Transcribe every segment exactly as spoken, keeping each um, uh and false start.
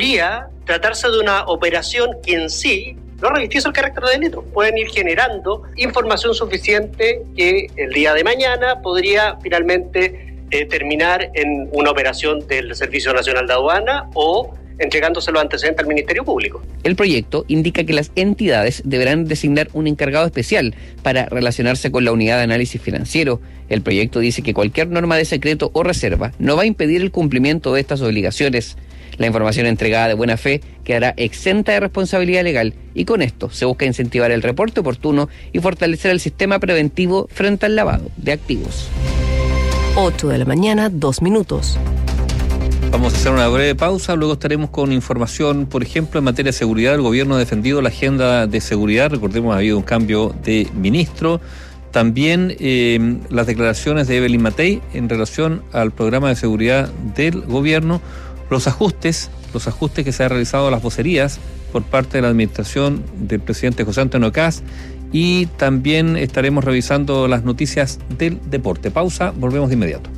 podría tratarse de una operación que en sí no revistiese el carácter de delito. Pueden ir generando información suficiente que el día de mañana podría finalmente eh, terminar en una operación del Servicio Nacional de Aduana o entregándose los antecedentes al Ministerio Público. El proyecto indica que las entidades deberán designar un encargado especial para relacionarse con la unidad de análisis financiero. El proyecto dice que cualquier norma de secreto o reserva no va a impedir el cumplimiento de estas obligaciones. La información entregada de buena fe quedará exenta de responsabilidad legal y con esto se busca incentivar el reporte oportuno y fortalecer el sistema preventivo frente al lavado de activos. ocho de la mañana, dos minutos. Vamos a hacer una breve pausa, luego estaremos con información, por ejemplo, en materia de seguridad. El gobierno ha defendido la agenda de seguridad, recordemos, ha habido un cambio de ministro. También eh, las declaraciones de Evelyn Matei en relación al programa de seguridad del gobierno, los ajustes, los ajustes que se han realizado a las vocerías por parte de la administración del presidente José Antonio Kast, y también estaremos revisando las noticias del deporte. Pausa, volvemos de inmediato.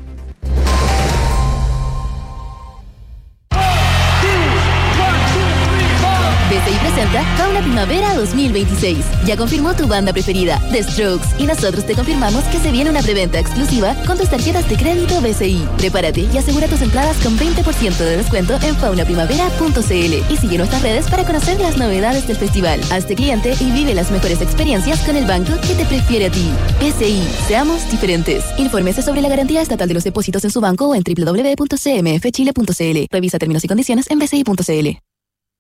B C I presenta Fauna Primavera dos mil veintiséis. Ya confirmó tu banda preferida, The Strokes, y nosotros te confirmamos que se viene una preventa exclusiva con tus tarjetas de crédito B C I. Prepárate y asegura tus entradas con veinte por ciento de descuento en fauna primavera punto c l y sigue nuestras redes para conocer las novedades del festival. Hazte cliente y vive las mejores experiencias con el banco que te prefiere a ti. B C I, seamos diferentes. Infórmese sobre la garantía estatal de los depósitos en su banco o en doble u doble u doble u punto c m f chile punto c l. Revisa términos y condiciones en b c i punto c l.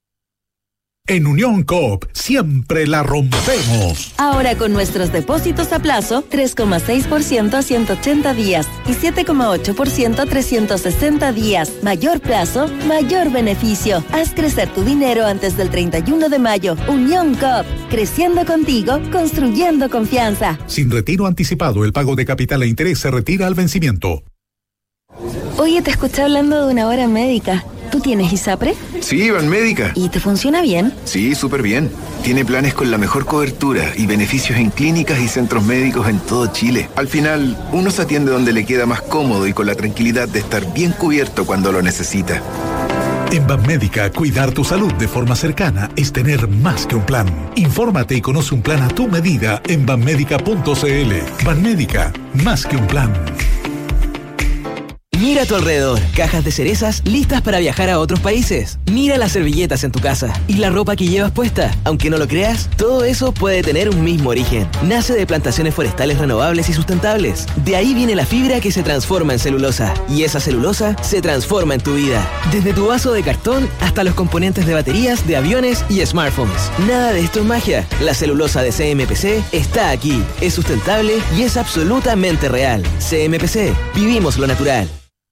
En Unión Coop siempre la rompemos. Ahora con nuestros depósitos a plazo, tres coma seis por ciento a ciento ochenta días y siete coma ocho por ciento a trescientos sesenta días. Mayor plazo, mayor beneficio. Haz crecer tu dinero antes del treinta y uno de mayo. Unión Coop, creciendo contigo, construyendo confianza. Sin retiro anticipado, el pago de capital e interés se retira al vencimiento. Oye, te escuché hablando de una hora médica. ¿Tú tienes ISAPRE? Sí, Banmédica. ¿Y te funciona bien? Sí, súper bien. Tiene planes con la mejor cobertura y beneficios en clínicas y centros médicos en todo Chile. Al final, uno se atiende donde le queda más cómodo y con la tranquilidad de estar bien cubierto cuando lo necesita. En Banmédica, cuidar tu salud de forma cercana es tener más que un plan. Infórmate y conoce un plan a tu medida en banmédica punto c l. Banmédica, más que un plan. Mira a tu alrededor, cajas de cerezas listas para viajar a otros países. Mira las servilletas en tu casa y la ropa que llevas puesta. Aunque no lo creas, todo eso puede tener un mismo origen. Nace de plantaciones forestales renovables y sustentables. De ahí viene la fibra que se transforma en celulosa. Y esa celulosa se transforma en tu vida. Desde tu vaso de cartón hasta los componentes de baterías, de aviones y smartphones. Nada de esto es magia. La celulosa de C M P C está aquí. Es sustentable y es absolutamente real. C M P C, vivimos lo natural.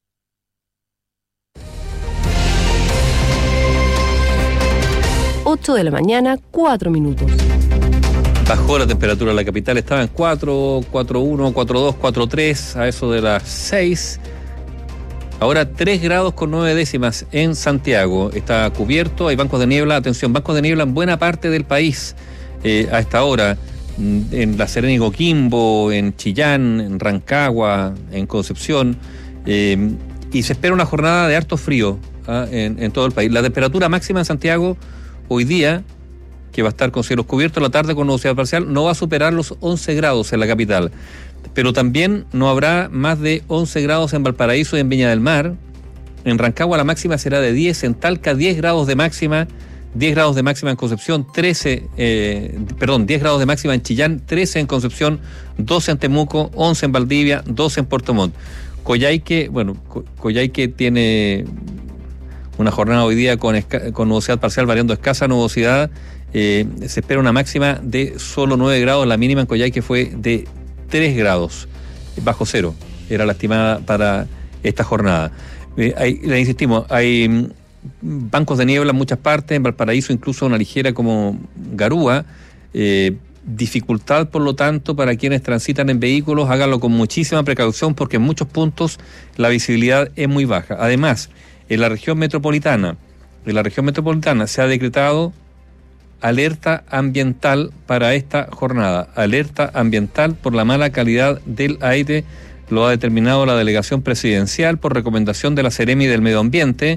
ocho de la mañana, cuatro minutos. Bajó la temperatura en la capital, estaba en cuatro, cuatro uno, cuatro dos, cuatro tres, a eso de las seis. Ahora tres grados con nueve décimas en Santiago. Está cubierto, hay bancos de niebla, atención, bancos de niebla en buena parte del país eh, a esta hora. En La Serena y Coquimbo, en Chillán, en Rancagua, en Concepción. Eh, y se espera una jornada de harto frío ¿ah? en, en todo el país. La temperatura máxima en Santiago hoy día, que va a estar con cielos cubiertos, la tarde con nubosidad parcial, no va a superar los once grados en la capital. Pero también no habrá más de once grados en Valparaíso y en Viña del Mar. En Rancagua la máxima será de diez, en Talca diez grados de máxima, diez grados de máxima en Concepción, trece, eh, perdón, diez grados de máxima en Chillán, trece en Concepción, doce en Temuco, once en Valdivia, doce en Puerto Montt. Coyhaique, bueno, Coyhaique tiene una jornada hoy día con, esca- con nubosidad parcial variando escasa nubosidad. Eh, se espera una máxima de solo nueve grados, la mínima en Coyhaique fue de tres grados, bajo cero, era la estimada para esta jornada. Eh, hay, le insistimos, hay mm, bancos de niebla en muchas partes, en Valparaíso incluso una ligera como garúa. Eh, dificultad, por lo tanto, para quienes transitan en vehículos, háganlo con muchísima precaución porque en muchos puntos la visibilidad es muy baja. Además, en la región metropolitana, en la región metropolitana se ha decretado alerta ambiental para esta jornada. Alerta ambiental por la mala calidad del aire, lo ha determinado la delegación presidencial por recomendación de la Seremi del Medio Ambiente.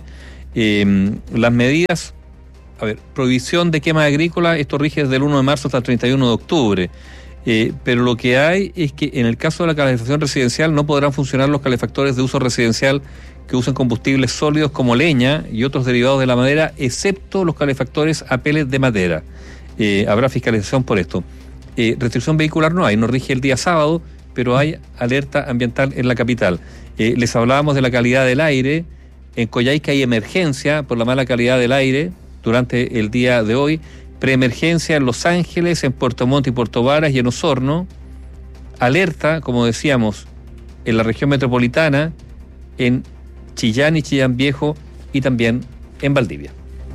Eh, las medidas, a ver, prohibición de quema agrícola, esto rige desde el uno de marzo hasta el treinta y uno de octubre. Eh, pero lo que hay es que en el caso de la calefacción residencial no podrán funcionar los calefactores de uso residencial que usen combustibles sólidos como leña y otros derivados de la madera, excepto los calefactores a pellets de madera. Eh, habrá fiscalización por esto. Eh, restricción vehicular no hay, no rige el día sábado, pero hay alerta ambiental en la capital. Eh, les hablábamos de la calidad del aire. En Coyhaique hay emergencia por la mala calidad del aire durante el día de hoy. Preemergencia en Los Ángeles, en Puerto Montt y Puerto Varas y en Osorno. Alerta, como decíamos, en la región metropolitana, en Chillán y Chillán Viejo y también en Valdivia.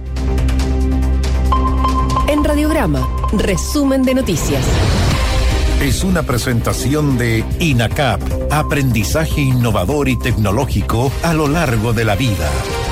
En Radiograma, resumen de noticias. Es una presentación de INACAP, aprendizaje innovador y tecnológico a lo largo de la vida.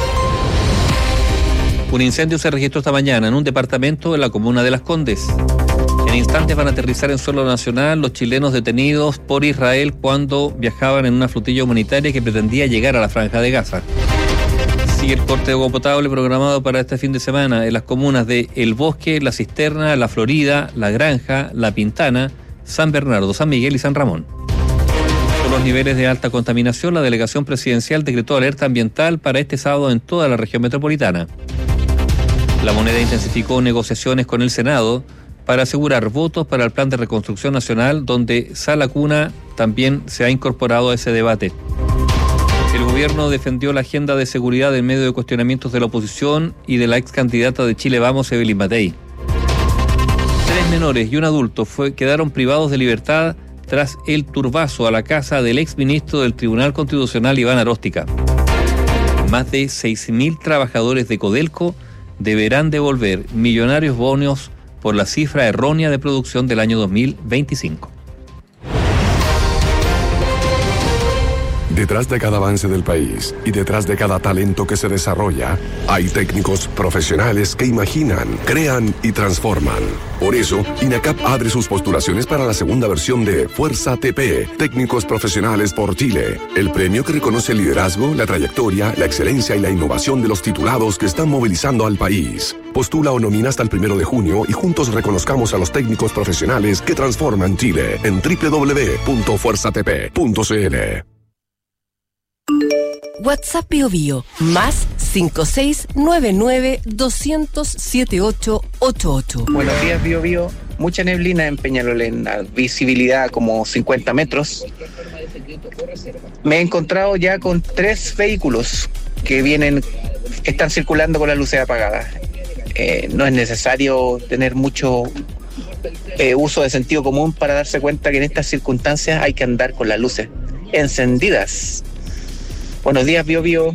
Un incendio se registró esta mañana en un departamento de la comuna de Las Condes. En instantes van a aterrizar en suelo nacional los chilenos detenidos por Israel cuando viajaban en una flotilla humanitaria que pretendía llegar a la Franja de Gaza. Sigue el corte de agua potable programado para este fin de semana en las comunas de El Bosque, La Cisterna, La Florida, La Granja, La Pintana, San Bernardo, San Miguel y San Ramón. Por los niveles de alta contaminación, la delegación presidencial decretó alerta ambiental para este sábado en toda la región metropolitana. La Moneda intensificó negociaciones con el Senado para asegurar votos para el Plan de Reconstrucción Nacional, donde Sala Cuna también se ha incorporado a ese debate. El gobierno defendió la agenda de seguridad en medio de cuestionamientos de la oposición y de la ex candidata de Chile Vamos, Evelyn Matei. Tres menores y un adulto fue, quedaron privados de libertad tras el turbazo a la casa del exministro del Tribunal Constitucional, Iván Aróstica. Más de seis mil trabajadores de Codelco deberán devolver millonarios bonos por la cifra errónea de producción del año dos mil veinticinco. Detrás de cada avance del país y detrás de cada talento que se desarrolla, hay técnicos profesionales que imaginan, crean y transforman. Por eso, INACAP abre sus postulaciones para la segunda versión de Fuerza T P, Técnicos Profesionales por Chile, el premio que reconoce el liderazgo, la trayectoria, la excelencia y la innovación de los titulados que están movilizando al país. Postula o nomina hasta el primero de junio y juntos reconozcamos a los técnicos profesionales que transforman Chile en doble u doble u doble u punto fuerza t p punto c l. WhatsApp Bio Bio, más cinco seis nueve nueve dos cero cero siete ocho ocho ocho. Buenos días, Bio Bio. Mucha neblina en Peñalolén, visibilidad como cincuenta metros. Me he encontrado ya con tres vehículos que vienen, están circulando con las luces apagadas. Eh, no es necesario tener mucho eh, uso de sentido común para darse cuenta que en estas circunstancias hay que andar con las luces encendidas. Buenos días, Bio Bio.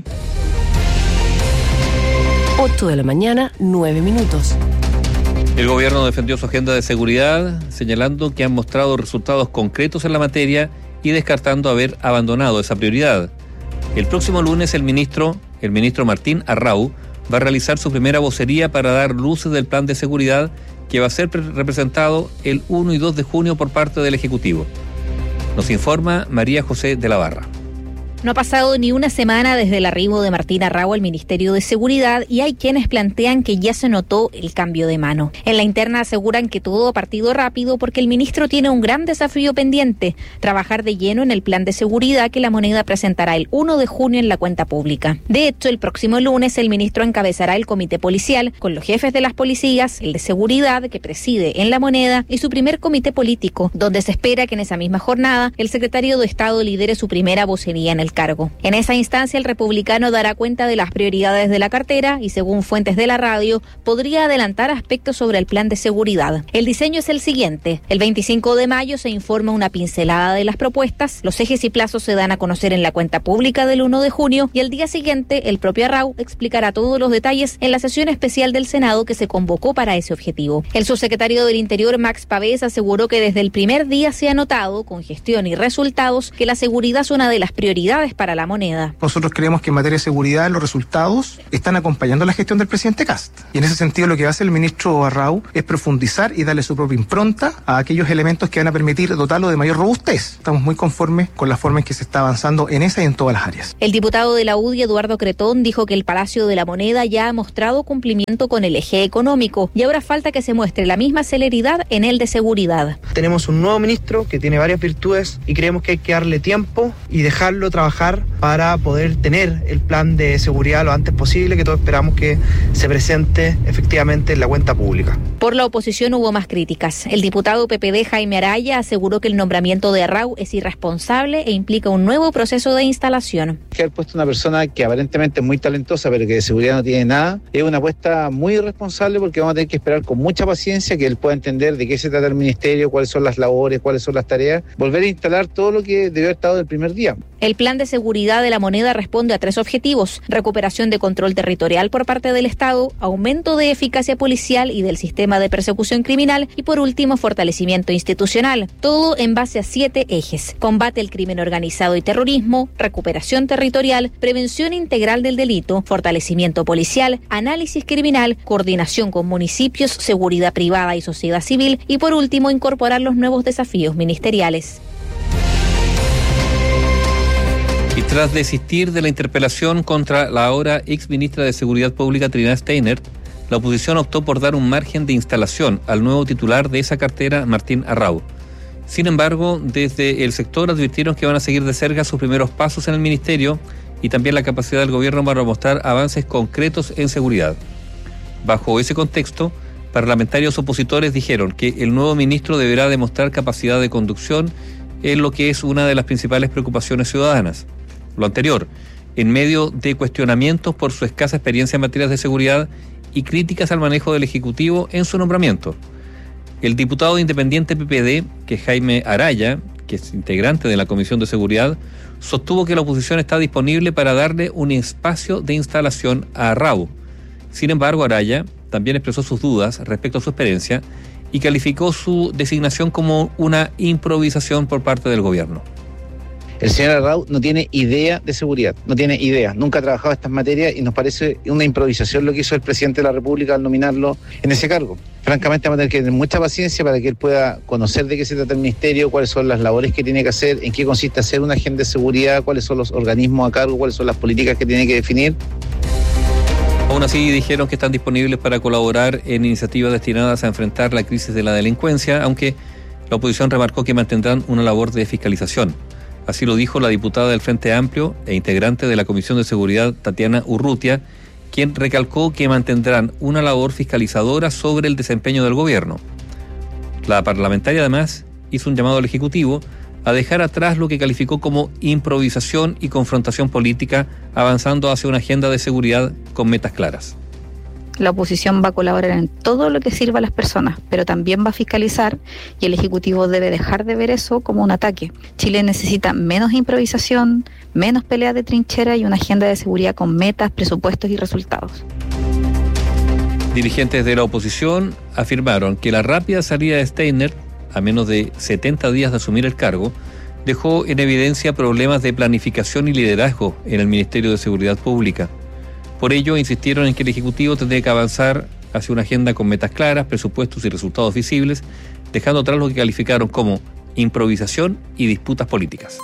ocho de la mañana, nueve minutos. El gobierno defendió su agenda de seguridad, señalando que han mostrado resultados concretos en la materia y descartando haber abandonado esa prioridad. El próximo lunes el ministro, el ministro Martín Arrau, va a realizar su primera vocería para dar luces del plan de seguridad que va a ser representado el uno y dos de junio por parte del Ejecutivo. Nos informa María José de la Barra. No ha pasado ni una semana desde el arribo de Martín Arrau al Ministerio de Seguridad y hay quienes plantean que ya se notó el cambio de mano. En la interna aseguran que todo ha partido rápido porque el ministro tiene un gran desafío pendiente, trabajar de lleno en el plan de seguridad que la Moneda presentará el uno de junio en la cuenta pública. De hecho, el próximo lunes el ministro encabezará el comité policial con los jefes de las policías, el de seguridad que preside en la Moneda y su primer comité político, donde se espera que en esa misma jornada el secretario de Estado lidere su primera vocería en el cargo. En esa instancia, el republicano dará cuenta de las prioridades de la cartera y, según fuentes de la radio, podría adelantar aspectos sobre el plan de seguridad. El diseño es el siguiente. El veinticinco de mayo se informa una pincelada de las propuestas, los ejes y plazos se dan a conocer en la cuenta pública del uno de junio y el día siguiente el propio Arrau explicará todos los detalles en la sesión especial del Senado que se convocó para ese objetivo. El subsecretario del Interior, Max Pavés, aseguró que desde el primer día se ha notado, con gestión y resultados, que la seguridad es una de las prioridades prioridades para la moneda. Nosotros creemos que en materia de seguridad los resultados están acompañando la gestión del presidente Kast. Y en ese sentido lo que va a hacer el ministro Arrau es profundizar y darle su propia impronta a aquellos elementos que van a permitir dotarlo de mayor robustez. Estamos muy conformes con la forma en que se está avanzando en esa y en todas las áreas. El diputado de la U D I, Eduardo Cretón, dijo que el Palacio de la Moneda ya ha mostrado cumplimiento con el eje económico y ahora falta que se muestre la misma celeridad en el de seguridad. Tenemos un nuevo ministro que tiene varias virtudes y creemos que hay que darle tiempo y dejarlo trabajar para poder tener el plan de seguridad lo antes posible, que todos esperamos que se presente efectivamente en la cuenta pública. Por la oposición hubo más críticas. El diputado P P D Jaime Araya aseguró que el nombramiento de Arrau es irresponsable e implica un nuevo proceso de instalación. Que haber puesto una persona que aparentemente es muy talentosa pero que de seguridad no tiene nada, es una apuesta muy irresponsable porque vamos a tener que esperar con mucha paciencia que él pueda entender de qué se trata el ministerio, cuáles son las labores, cuáles son las tareas, volver a instalar todo lo que debió haber estado del primer día. El plan de seguridad de la moneda responde a tres objetivos: recuperación de control territorial por parte del Estado, aumento de eficacia policial y del sistema de persecución criminal y por último fortalecimiento institucional. Todo en base a siete ejes: combate al crimen organizado y terrorismo, recuperación territorial, prevención integral del delito, fortalecimiento policial, análisis criminal, coordinación con municipios, seguridad privada y sociedad civil y por último incorporar los nuevos desafíos ministeriales. Y tras desistir de la interpelación contra la ahora ex ministra de Seguridad Pública Trinidad Steiner, la oposición optó por dar un margen de instalación al nuevo titular de esa cartera, Martín Arrau. Sin embargo, desde el sector advirtieron que van a seguir de cerca sus primeros pasos en el ministerio y también la capacidad del gobierno para mostrar avances concretos en seguridad. Bajo ese contexto, parlamentarios opositores dijeron que el nuevo ministro deberá demostrar capacidad de conducción en lo que es una de las principales preocupaciones ciudadanas. Lo anterior, en medio de cuestionamientos por su escasa experiencia en materias de seguridad y críticas al manejo del Ejecutivo en su nombramiento. El diputado independiente P P D, que es Jaime Araya, que es integrante de la Comisión de Seguridad, sostuvo que la oposición está disponible para darle un espacio de instalación a Arrau. Sin embargo, Araya también expresó sus dudas respecto a su experiencia y calificó su designación como una improvisación por parte del gobierno. El señor Arrau no tiene idea de seguridad, no tiene idea, nunca ha trabajado estas materias y nos parece una improvisación lo que hizo el presidente de la República al nominarlo en ese cargo. Francamente vamos a tener que tener mucha paciencia para que él pueda conocer de qué se trata el ministerio, cuáles son las labores que tiene que hacer, en qué consiste hacer una agenda de seguridad, cuáles son los organismos a cargo, cuáles son las políticas que tiene que definir. Aún así dijeron que están disponibles para colaborar en iniciativas destinadas a enfrentar la crisis de la delincuencia, aunque la oposición remarcó que mantendrán una labor de fiscalización. Así lo dijo la diputada del Frente Amplio e integrante de la Comisión de Seguridad, Tatiana Urrutia, quien recalcó que mantendrán una labor fiscalizadora sobre el desempeño del gobierno. La parlamentaria además hizo un llamado al Ejecutivo a dejar atrás lo que calificó como improvisación y confrontación política, avanzando hacia una agenda de seguridad con metas claras. La oposición va a colaborar en todo lo que sirva a las personas, pero también va a fiscalizar y el Ejecutivo debe dejar de ver eso como un ataque. Chile necesita menos improvisación, menos pelea de trinchera y una agenda de seguridad con metas, presupuestos y resultados. Dirigentes de la oposición afirmaron que la rápida salida de Steiner, a menos de setenta días de asumir el cargo, dejó en evidencia problemas de planificación y liderazgo en el Ministerio de Seguridad Pública. Por ello, insistieron en que el Ejecutivo tendría que avanzar hacia una agenda con metas claras, presupuestos y resultados visibles, dejando atrás lo que calificaron como improvisación y disputas políticas.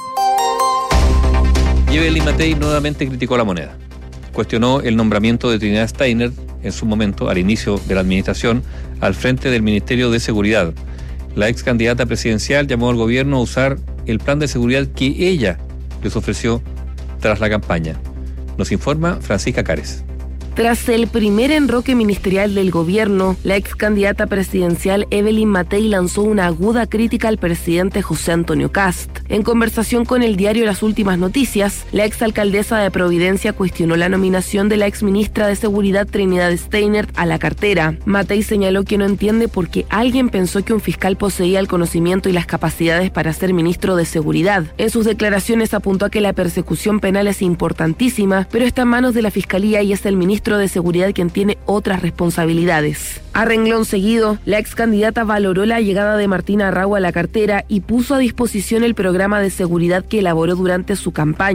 Y Evelyn Matei nuevamente criticó la moneda. Cuestionó el nombramiento de Trinidad Steiner, en su momento, al inicio de la administración, al frente del Ministerio de Seguridad. La ex candidata presidencial llamó al gobierno a usar el plan de seguridad que ella les ofreció tras la campaña. Nos informa Francisca Cárez. Tras el primer enroque ministerial del gobierno, la ex candidata presidencial Evelyn Matei lanzó una aguda crítica al presidente José Antonio Kast. En conversación con el diario Las Últimas Noticias, la exalcaldesa de Providencia cuestionó la nominación de la exministra de Seguridad Trinidad Steiner a la cartera. Matei señaló que no entiende por qué alguien pensó que un fiscal poseía el conocimiento y las capacidades para ser ministro de Seguridad. En sus declaraciones apuntó a que la persecución penal es importantísima, pero está en manos de la Fiscalía y es el ministro de Seguridad quien tiene otras responsabilidades. A renglón seguido, la ex candidata valoró la llegada de Martín Arrau a la cartera y puso a disposición el programa de seguridad que elaboró durante su campaña.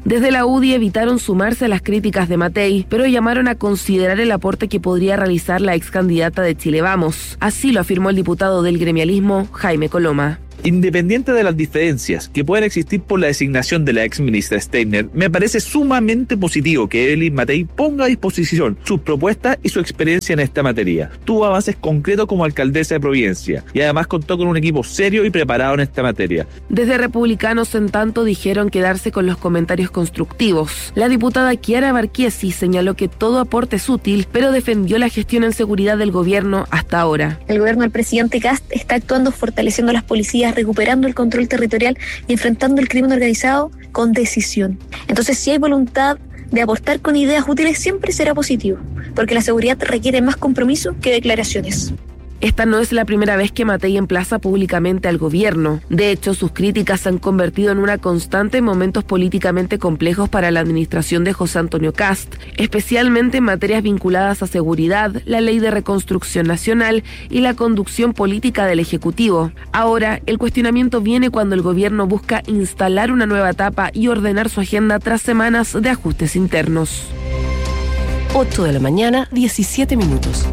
Desde la U D I evitaron sumarse a las críticas de Matei, pero llamaron a considerar el aporte que podría realizar la ex candidata de Chile Vamos. Así lo afirmó el diputado del gremialismo, Jaime Coloma. Independiente de las diferencias que pueden existir por la designación de la ex ministra Steiner, me parece sumamente positivo que Evelyn Matei ponga a disposición sus propuestas y su experiencia en esta materia. Tuvo avances concretos como alcaldesa de Providencia y además contó con un equipo serio y preparado en esta materia. Desde Republicanos, en tanto, dijeron quedarse con los comentarios constructivos. La diputada Chiara Barchiesi señaló que todo aporte es útil, pero defendió la gestión en seguridad del gobierno hasta ahora. El gobierno del presidente Kast está actuando fortaleciendo a las policías, recuperando el control territorial y enfrentando el crimen organizado con decisión. Entonces, si hay voluntad de aportar con ideas útiles, siempre será positivo, porque la seguridad requiere más compromiso que declaraciones. Esta no es la primera vez que Matei emplaza públicamente al gobierno. De hecho, sus críticas se han convertido en una constante en momentos políticamente complejos para la administración de José Antonio Kast, especialmente en materias vinculadas a seguridad, la ley de reconstrucción nacional y la conducción política del Ejecutivo. Ahora, el cuestionamiento viene cuando el gobierno busca instalar una nueva etapa y ordenar su agenda tras semanas de ajustes internos. ocho de la mañana, diecisiete minutos.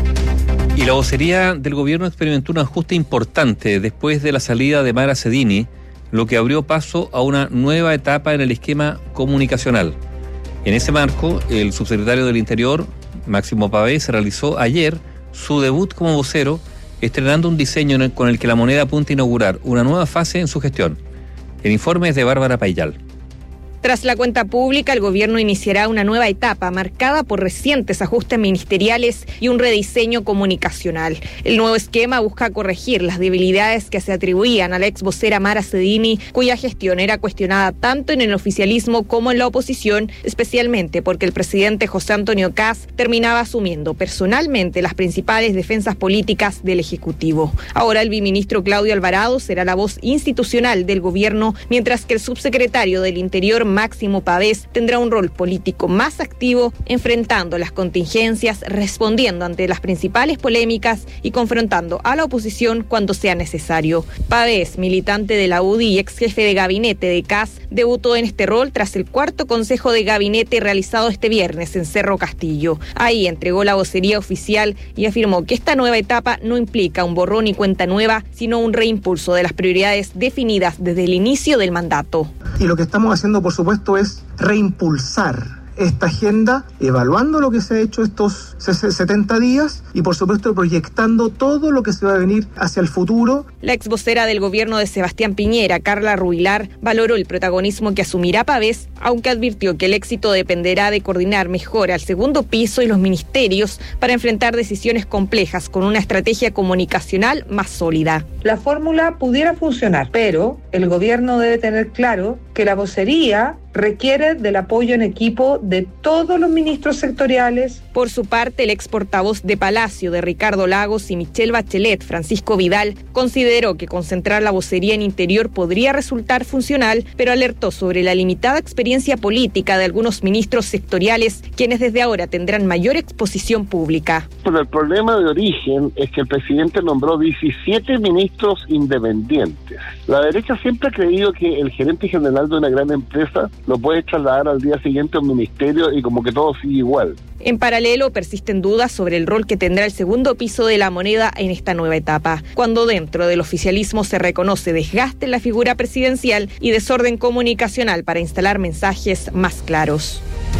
Y la vocería del gobierno experimentó un ajuste importante después de la salida de Mara Cedini, lo que abrió paso a una nueva etapa en el esquema comunicacional. En ese marco, el subsecretario del Interior, Máximo Pavés, realizó ayer su debut como vocero, estrenando un diseño con el que la moneda apunta a inaugurar una nueva fase en su gestión. El informe es de Bárbara Paillal. Tras la cuenta pública, el gobierno iniciará una nueva etapa marcada por recientes ajustes ministeriales y un rediseño comunicacional. El nuevo esquema busca corregir las debilidades que se atribuían a la ex vocera Mara Cedini, cuya gestión era cuestionada tanto en el oficialismo como en la oposición, especialmente porque el presidente José Antonio Kast terminaba asumiendo personalmente las principales defensas políticas del Ejecutivo. Ahora el biministro Claudio Alvarado será la voz institucional del gobierno, mientras que el subsecretario del Interior, Máximo Pavés, tendrá un rol político más activo, enfrentando las contingencias, respondiendo ante las principales polémicas y confrontando a la oposición cuando sea necesario. Pavés, militante de la U D I y ex jefe de gabinete de Kast, debutó en este rol tras el cuarto consejo de gabinete realizado este viernes en Cerro Castillo. Ahí entregó la vocería oficial y afirmó que esta nueva etapa no implica un borrón y cuenta nueva, sino un reimpulso de las prioridades definidas desde el inicio del mandato. Y lo que estamos haciendo, por supuesto, es reimpulsar esta agenda, evaluando lo que se ha hecho estos setenta días y, por supuesto, proyectando todo lo que se va a venir hacia el futuro. La ex vocera del gobierno de Sebastián Piñera, Carla Rubilar, valoró el protagonismo que asumirá Pavés, aunque advirtió que el éxito dependerá de coordinar mejor al segundo piso y los ministerios para enfrentar decisiones complejas con una estrategia comunicacional más sólida. La fórmula pudiera funcionar, pero el gobierno debe tener claro que la vocería requiere del apoyo en equipo de todos los ministros sectoriales. Por su parte, el ex portavoz de Palacio de Ricardo Lagos y Michelle Bachelet, Francisco Vidal, consideró que concentrar la vocería en Interior podría resultar funcional, pero alertó sobre la limitada experiencia política de algunos ministros sectoriales, quienes desde ahora tendrán mayor exposición pública. Pero el problema de origen es que el presidente nombró diecisiete ministros independientes. La derecha siempre ha creído que el gerente general de una gran empresa lo puede trasladar al día siguiente a un ministerio y como que todo sigue igual. En paralelo, persisten dudas sobre el rol que tendrá el segundo piso de la moneda en esta nueva etapa, cuando dentro del oficialismo se reconoce desgaste en la figura presidencial y desorden comunicacional para instalar mensajes más claros.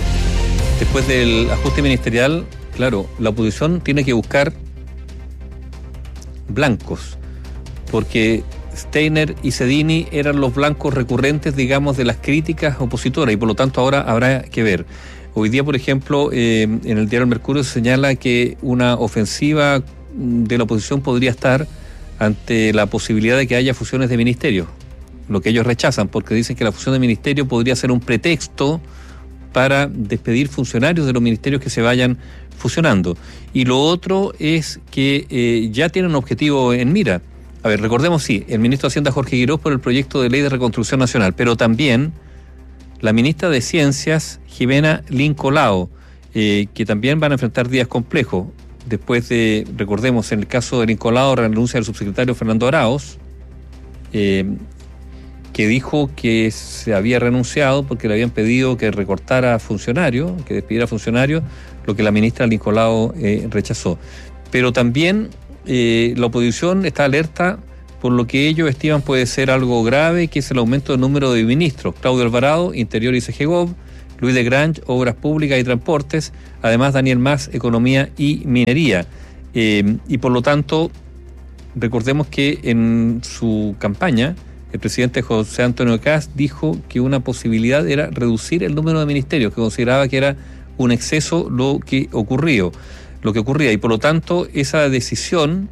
Después del ajuste ministerial, claro, la oposición tiene que buscar blancos, porque Steiner y Cedini eran los blancos recurrentes, digamos, de las críticas opositoras y por lo tanto ahora habrá que ver. Hoy día, por ejemplo, eh, en el diario El Mercurio se señala que una ofensiva de la oposición podría estar ante la posibilidad de que haya fusiones de ministerios, lo que ellos rechazan porque dicen que la fusión de ministerio podría ser un pretexto para despedir funcionarios de los ministerios que se vayan fusionando. Y lo otro es que eh, ya tienen un objetivo en mira. A ver, recordemos, sí, el ministro de Hacienda Jorge Guirós por el proyecto de ley de reconstrucción nacional, pero también la ministra de Ciencias, Jimena Lincolao, eh, que también van a enfrentar días complejos. Después de, recordemos, en el caso de Lincolao, renuncia del subsecretario Fernando Arauz, eh, que dijo que se había renunciado porque le habían pedido que recortara funcionarios, que despidiera funcionarios, lo que la ministra Nicolau eh, rechazó. Pero también eh, la oposición está alerta por lo que ellos estiman puede ser algo grave, que es el aumento del número de ministros. Claudio Alvarado, Interior y Segov, Luis de Grange, Obras Públicas y Transportes, además Daniel Mas, Economía y Minería. Eh, y por lo tanto, recordemos que en su campaña, el presidente José Antonio Kast dijo que una posibilidad era reducir el número de ministerios, que consideraba que era un exceso lo que ocurrió, lo que ocurría, y por lo tanto esa decisión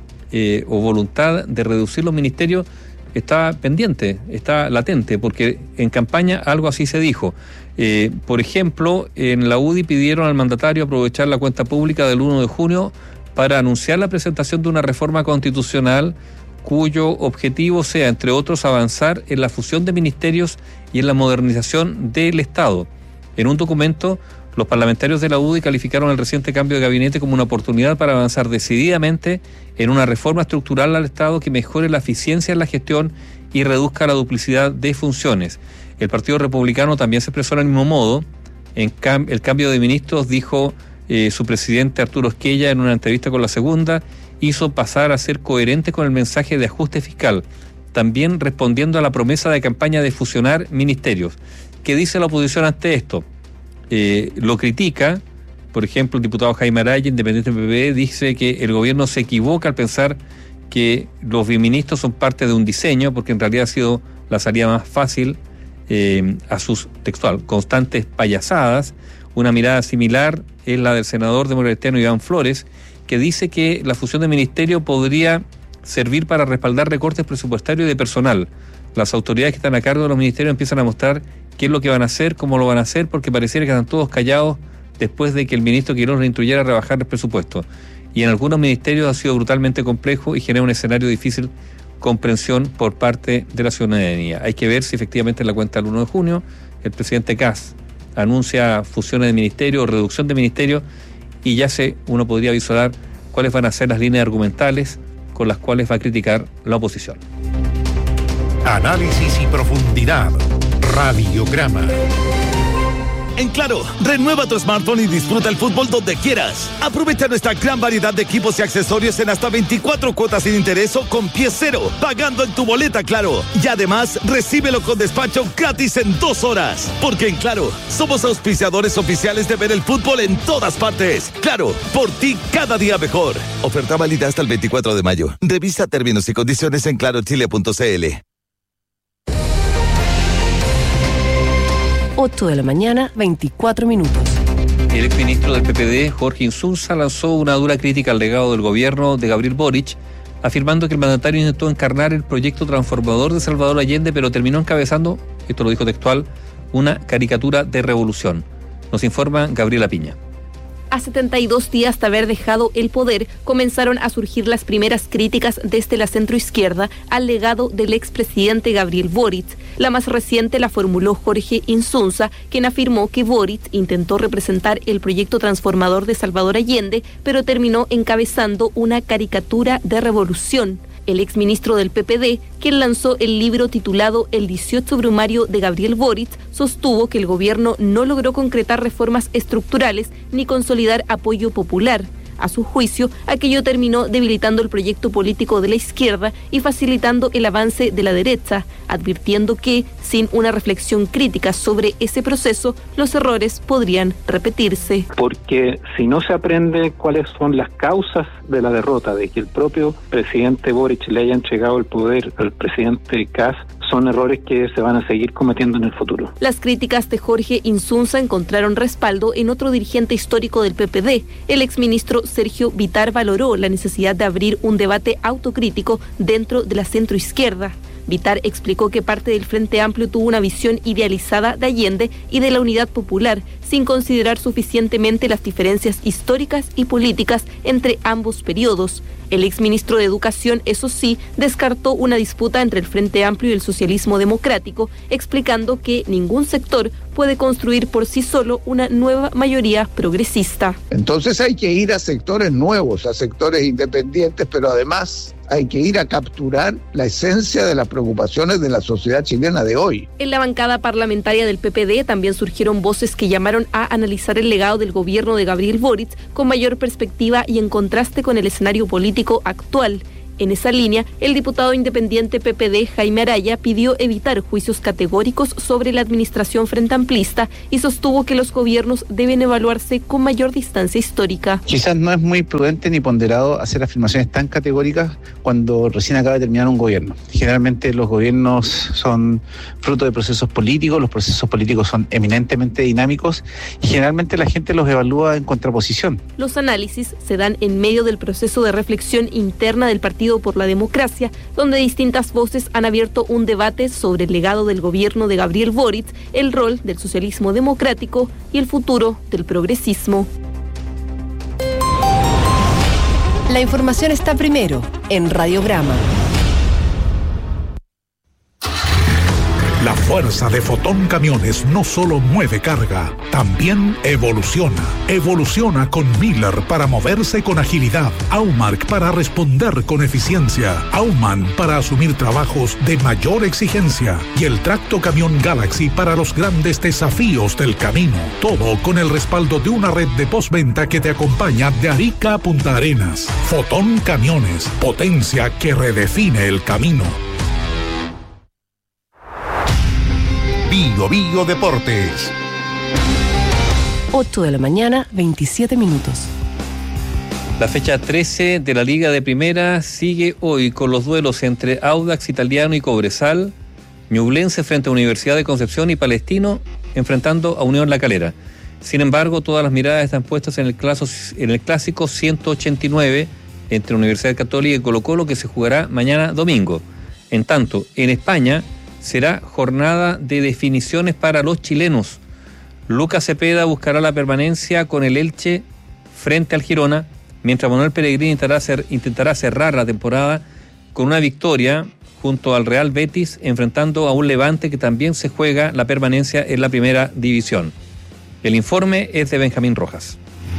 eh, o voluntad de reducir los ministerios está pendiente, está latente, porque en campaña algo así se dijo. Eh, por ejemplo, en la U D I pidieron al mandatario aprovechar la cuenta pública del uno de junio para anunciar la presentación de una reforma constitucional cuyo objetivo sea, entre otros, avanzar en la fusión de ministerios y en la modernización del Estado. En un documento, los parlamentarios de la U D I calificaron el reciente cambio de gabinete como una oportunidad para avanzar decididamente en una reforma estructural al Estado que mejore la eficiencia en la gestión y reduzca la duplicidad de funciones. El Partido Republicano también se expresó del mismo modo. En cam- el cambio de ministros, dijo eh, su presidente Arturo Esquella en una entrevista con La Segunda, hizo pasar a ser coherente con el mensaje de ajuste fiscal, también respondiendo a la promesa de campaña de fusionar ministerios. ¿Qué dice la oposición ante esto? Eh, lo critica, por ejemplo, el diputado Jaime Araya, independiente del P P D, dice que el gobierno se equivoca al pensar que los biministros son parte de un diseño, porque en realidad ha sido la salida más fácil eh, a sus, textual, constantes payasadas. Una mirada similar es la del senador democrático Iván Flores, que dice que la fusión de ministerio podría servir para respaldar recortes presupuestarios y de personal. Las autoridades que están a cargo de los ministerios empiezan a mostrar qué es lo que van a hacer, cómo lo van a hacer, porque pareciera que están todos callados después de que el ministro Quirós le instruyera a rebajar el presupuesto. Y en algunos ministerios ha sido brutalmente complejo y genera un escenario de difícil comprensión por parte de la ciudadanía. Hay que ver si efectivamente en la cuenta del uno de junio el presidente Kast anuncia fusiones de ministerios o reducción de ministerios, y ya se uno podría visualizar cuáles van a ser las líneas argumentales con las cuales va a criticar la oposición. Análisis y profundidad. Radiograma. En Claro, renueva tu smartphone y disfruta el fútbol donde quieras. Aprovecha nuestra gran variedad de equipos y accesorios en hasta veinticuatro cuotas sin interés o con pie cero, pagando en tu boleta Claro. Y además, recíbelo con despacho gratis en dos horas. Porque en Claro, somos auspiciadores oficiales de ver el fútbol en todas partes. Claro, por ti cada día mejor. Oferta válida hasta el veinticuatro de mayo. Revisa términos y condiciones en claro chile punto c l. ocho de la mañana, veinticuatro minutos. El exministro del P P D, Jorge Insunza, lanzó una dura crítica al legado del gobierno de Gabriel Boric, afirmando que el mandatario intentó encarnar el proyecto transformador de Salvador Allende, pero terminó encabezando, esto lo dijo textual, una caricatura de revolución. Nos informa Gabriela Piña. A setenta y dos días de haber dejado el poder, comenzaron a surgir las primeras críticas desde la centroizquierda al legado del expresidente Gabriel Boric. La más reciente la formuló Jorge Insunza, quien afirmó que Boric intentó representar el proyecto transformador de Salvador Allende, pero terminó encabezando una caricatura de revolución. El exministro del P P D, quien lanzó el libro titulado El dieciocho Brumario de Gabriel Boric, sostuvo que el gobierno no logró concretar reformas estructurales ni consolidar apoyo popular. A su juicio, aquello terminó debilitando el proyecto político de la izquierda y facilitando el avance de la derecha, advirtiendo que, sin una reflexión crítica sobre ese proceso, los errores podrían repetirse. Porque si no se aprende cuáles son las causas de la derrota, de que el propio presidente Boric le haya entregado el poder al presidente Kast, son errores que se van a seguir cometiendo en el futuro. Las críticas de Jorge Insunza encontraron respaldo en otro dirigente histórico del P P D. El exministro Sergio Vitar valoró la necesidad de abrir un debate autocrítico dentro de la centroizquierda. Vitar explicó que parte del Frente Amplio tuvo una visión idealizada de Allende y de la unidad popular, sin considerar suficientemente las diferencias históricas y políticas entre ambos periodos. El exministro de Educación, eso sí, descartó una disputa entre el Frente Amplio y el socialismo democrático, explicando que ningún sector puede construir por sí solo una nueva mayoría progresista. Entonces hay que ir a sectores nuevos, a sectores independientes, pero además hay que ir a capturar la esencia de las preocupaciones de la sociedad chilena de hoy. En la bancada parlamentaria del P P D también surgieron voces que llamaron a analizar el legado del gobierno de Gabriel Boric con mayor perspectiva y en contraste con el escenario político actual. En esa línea, el diputado independiente P P D, Jaime Araya, pidió evitar juicios categóricos sobre la administración frente amplista y sostuvo que los gobiernos deben evaluarse con mayor distancia histórica. Quizás no es muy prudente ni ponderado hacer afirmaciones tan categóricas cuando recién acaba de terminar un gobierno. Generalmente los gobiernos son fruto de procesos políticos, los procesos políticos son eminentemente dinámicos y generalmente la gente los evalúa en contraposición. Los análisis se dan en medio del proceso de reflexión interna del Partido por la Democracia, donde distintas voces han abierto un debate sobre el legado del gobierno de Gabriel Boric, el rol del socialismo democrático y el futuro del progresismo. La información está primero en Radiograma. La fuerza de Fotón Camiones no solo mueve carga, también evoluciona. Evoluciona con Miller para moverse con agilidad, Aumark para responder con eficiencia, Auman para asumir trabajos de mayor exigencia y el Tracto Camión Galaxy para los grandes desafíos del camino. Todo con el respaldo de una red de postventa que te acompaña de Arica a Punta Arenas. Fotón Camiones, potencia que redefine el camino. Bio Bio Deportes. ocho de la mañana, veintisiete minutos. La fecha trece de la Liga de Primera sigue hoy con los duelos entre Audax Italiano y Cobresal, Ñublense frente a Universidad de Concepción y Palestino enfrentando a Unión La Calera. Sin embargo, todas las miradas están puestas en el, claso, en el clásico ciento ochenta y nueve entre Universidad Católica y Colo-Colo, que se jugará mañana domingo. En tanto, en España será jornada de definiciones para los chilenos. Lucas Cepeda buscará la permanencia con el Elche frente al Girona, mientras Manuel Pellegrini intentará, hacer, intentará cerrar la temporada con una victoria junto al Real Betis, enfrentando a un Levante que también se juega la permanencia en la primera división. El informe es de Benjamín Rojas.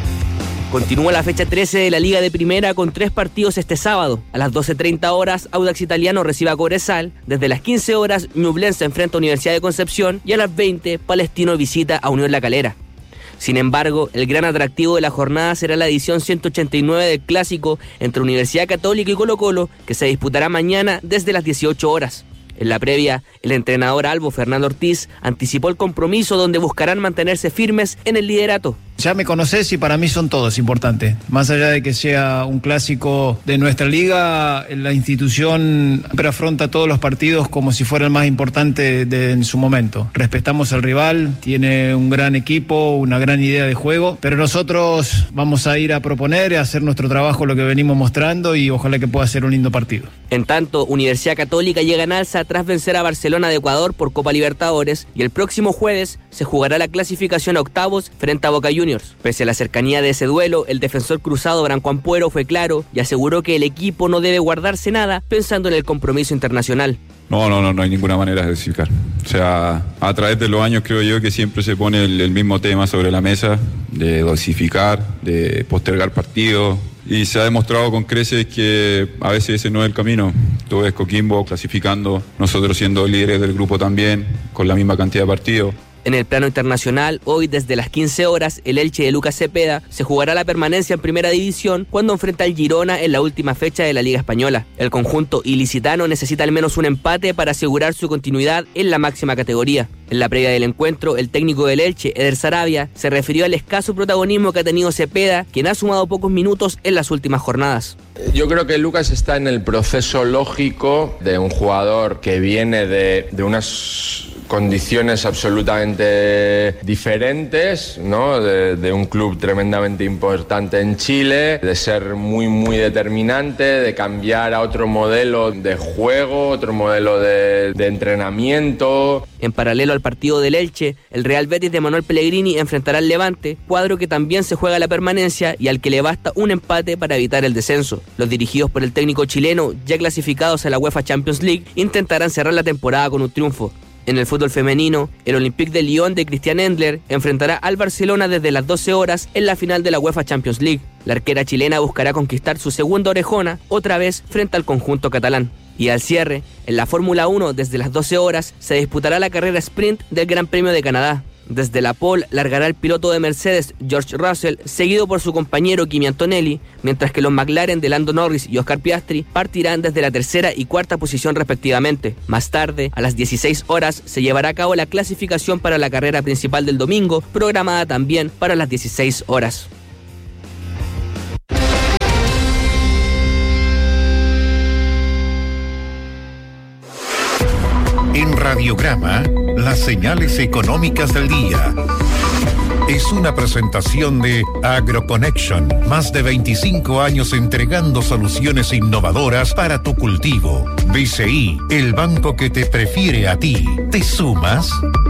Continúa la fecha trece de la Liga de Primera con tres partidos este sábado. A las doce treinta horas, Audax Italiano recibe a Cobresal. Desde las quince horas, Ñublense enfrenta a Universidad de Concepción. Y a las veinte, Palestino visita a Unión La Calera. Sin embargo, el gran atractivo de la jornada será la edición ciento ochenta y nueve del Clásico entre Universidad Católica y Colo-Colo, que se disputará mañana desde las dieciocho horas. En la previa, el entrenador albo Fernando Ortiz anticipó el compromiso donde buscarán mantenerse firmes en el liderato. Ya me conocés y para mí son todos importantes. Más allá de que sea un clásico de nuestra liga, la institución siempre afronta todos los partidos como si fuera el más importante de, en su momento. Respetamos al rival, tiene un gran equipo, una gran idea de juego, pero nosotros vamos a ir a proponer, a hacer nuestro trabajo, lo que venimos mostrando, y ojalá que pueda ser un lindo partido. En tanto, Universidad Católica llega en alza tras vencer a Barcelona de Ecuador por Copa Libertadores, y el próximo jueves se jugará la clasificación a octavos frente a Boca Juniors. Pese a la cercanía de ese duelo, el defensor cruzado Branco Ampuero fue claro y aseguró que el equipo no debe guardarse nada pensando en el compromiso internacional. No, no, no, no hay ninguna manera de dosificar. O sea, a través de los años creo yo que siempre se pone el, el mismo tema sobre la mesa, de dosificar, de postergar partidos. Y se ha demostrado con creces que a veces ese no es el camino. Tú ves Coquimbo clasificando, nosotros siendo líderes del grupo también, con la misma cantidad de partidos. En el plano internacional, hoy desde las quince horas, el Elche de Lucas Cepeda se jugará la permanencia en primera división cuando enfrenta al Girona en la última fecha de la Liga Española. El conjunto ilicitano necesita al menos un empate para asegurar su continuidad en la máxima categoría. En la previa del encuentro, el técnico del Elche, Eder Sarabia, se refirió al escaso protagonismo que ha tenido Cepeda, quien ha sumado pocos minutos en las últimas jornadas. Yo creo que Lucas está en el proceso lógico de un jugador que viene de, de unas condiciones absolutamente diferentes, ¿no? De, de un club tremendamente importante en Chile, de ser muy muy determinante, de cambiar a otro modelo de juego, otro modelo de, de entrenamiento. En paralelo al partido del Elche, el Real Betis de Manuel Pellegrini enfrentará al Levante, cuadro que también se juega la permanencia y al que le basta un empate para evitar el descenso. Los dirigidos por el técnico chileno, ya clasificados a la UEFA Champions League, intentarán cerrar la temporada con un triunfo. En el fútbol femenino, el Olympique de Lyon de Christian Endler enfrentará al Barcelona desde las doce horas en la final de la UEFA Champions League. La arquera chilena buscará conquistar su segunda orejona, otra vez frente al conjunto catalán. Y al cierre, en la Fórmula uno desde las doce horas se disputará la carrera sprint del Gran Premio de Canadá. Desde la pole largará el piloto de Mercedes, George Russell, seguido por su compañero Kimi Antonelli, mientras que los McLaren de Lando Norris y Oscar Piastri partirán desde la tercera y cuarta posición respectivamente. Más tarde, a las dieciséis horas, se llevará a cabo la clasificación para la carrera principal del domingo, programada también para las dieciséis horas. En Radiograma, las señales económicas del día. Es una presentación de AgroConnection, más de veinticinco años entregando soluciones innovadoras para tu cultivo. B C I, el banco que te prefiere a ti. ¿Te sumas?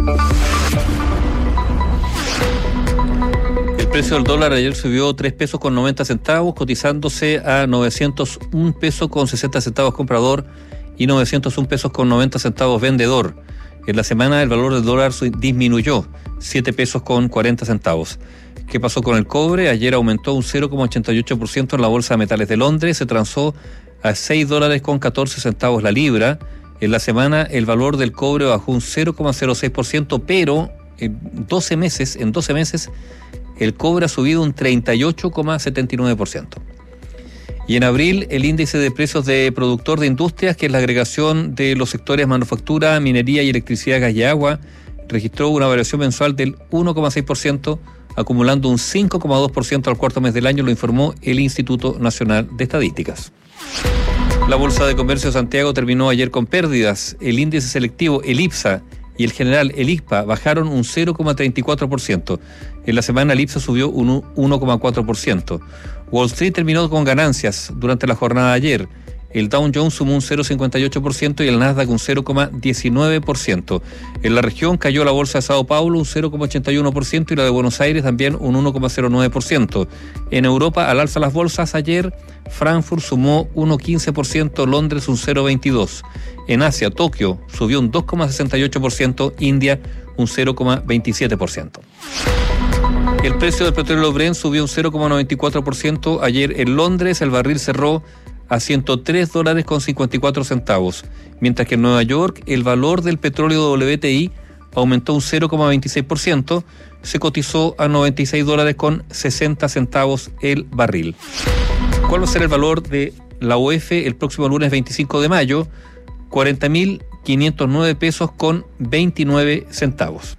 El precio del dólar ayer subió tres pesos con noventa centavos, cotizándose a novecientos un pesos con sesenta centavos comprador y novecientos un pesos con noventa centavos vendedor. En la semana el valor del dólar disminuyó siete pesos con cuarenta centavos. ¿Qué pasó con el cobre? Ayer aumentó un cero coma ochenta y ocho por ciento en la Bolsa de Metales de Londres, se transó a seis dólares con catorce centavos la libra. En la semana el valor del cobre bajó un cero coma cero seis por ciento, pero en doce meses, en doce meses el cobre ha subido un treinta y ocho coma setenta y nueve por ciento. Y en abril, el índice de precios de productor de industrias, que es la agregación de los sectores manufactura, minería y electricidad, gas y agua, registró una variación mensual del uno coma seis por ciento, acumulando un cinco coma dos por ciento al cuarto mes del año, lo informó el Instituto Nacional de Estadísticas. La Bolsa de Comercio de Santiago terminó ayer con pérdidas. El índice selectivo, el IPSA, y el general, el I C P A, bajaron un cero coma treinta y cuatro por ciento. En la semana el IPSA subió un uno coma cuatro por ciento. Wall Street terminó con ganancias durante la jornada de ayer. El Dow Jones sumó un cero coma cincuenta y ocho por ciento y el Nasdaq un cero coma diecinueve por ciento. En la región cayó la bolsa de Sao Paulo un cero coma ochenta y uno por ciento y la de Buenos Aires también un uno coma cero nueve por ciento. En Europa, al alza las bolsas ayer, Frankfurt sumó uno coma quince por ciento, Londres un cero coma veintidós por ciento. En Asia, Tokio subió un dos coma sesenta y ocho por ciento, India un cero coma veintisiete por ciento. El precio del petróleo Brent subió un cero coma noventa y cuatro por ciento. Ayer en Londres el barril cerró a ciento tres dólares con cincuenta y cuatro centavos, mientras que en Nueva York el valor del petróleo W T I aumentó un cero coma veintiséis por ciento, se cotizó a noventa y seis dólares con sesenta centavos el barril. ¿Cuál va a ser el valor de la O F el próximo lunes veinticinco de mayo? cuarenta mil quinientos nueve pesos con veintinueve centavos.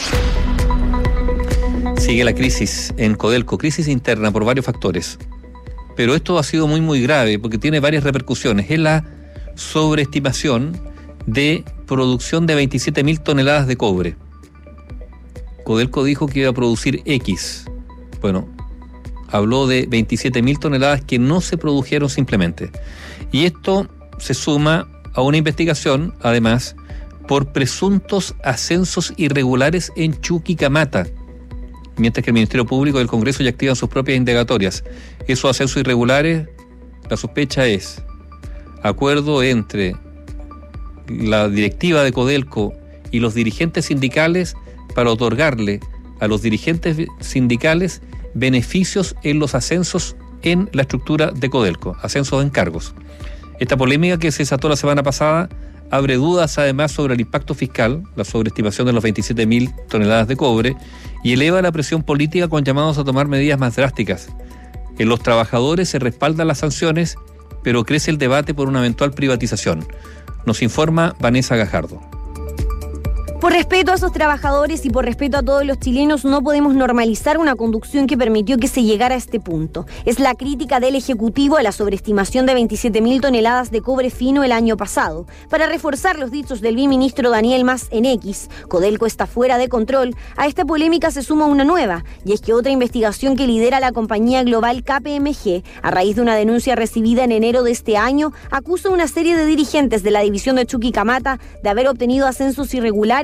Sigue la crisis en Codelco, crisis interna por varios factores. Pero esto ha sido muy muy grave porque tiene varias repercusiones. Es la sobreestimación de producción de veintisiete mil toneladas de cobre. Codelco dijo que iba a producir X. Bueno, habló de veintisiete mil toneladas que no se produjeron simplemente. Y esto se suma a una investigación, además, por presuntos ascensos irregulares en Chuquicamata, mientras que el Ministerio Público y el Congreso ya activan sus propias indagatorias. Esos ascensos irregulares, la sospecha es acuerdo entre la directiva de Codelco y los dirigentes sindicales para otorgarle a los dirigentes sindicales beneficios en los ascensos en la estructura de Codelco, ascensos en cargos. Esta polémica que se desató la semana pasada abre dudas además sobre el impacto fiscal, la sobreestimación de los veintisiete mil toneladas de cobre, y eleva la presión política con llamados a tomar medidas más drásticas. En los trabajadores se respaldan las sanciones, pero crece el debate por una eventual privatización. Nos informa Vanessa Gajardo. Por respeto a esos trabajadores y por respeto a todos los chilenos, no podemos normalizar una conducción que permitió que se llegara a este punto. Es la crítica del Ejecutivo a la sobreestimación de veintisiete mil toneladas de cobre fino el año pasado. Para reforzar los dichos del biministro Daniel Mas en X, Codelco está fuera de control. A esta polémica se suma una nueva, y es que otra investigación que lidera la compañía global K P M G, a raíz de una denuncia recibida en enero de este año, acusa a una serie de dirigentes de la división de Chuquicamata de haber obtenido ascensos irregulares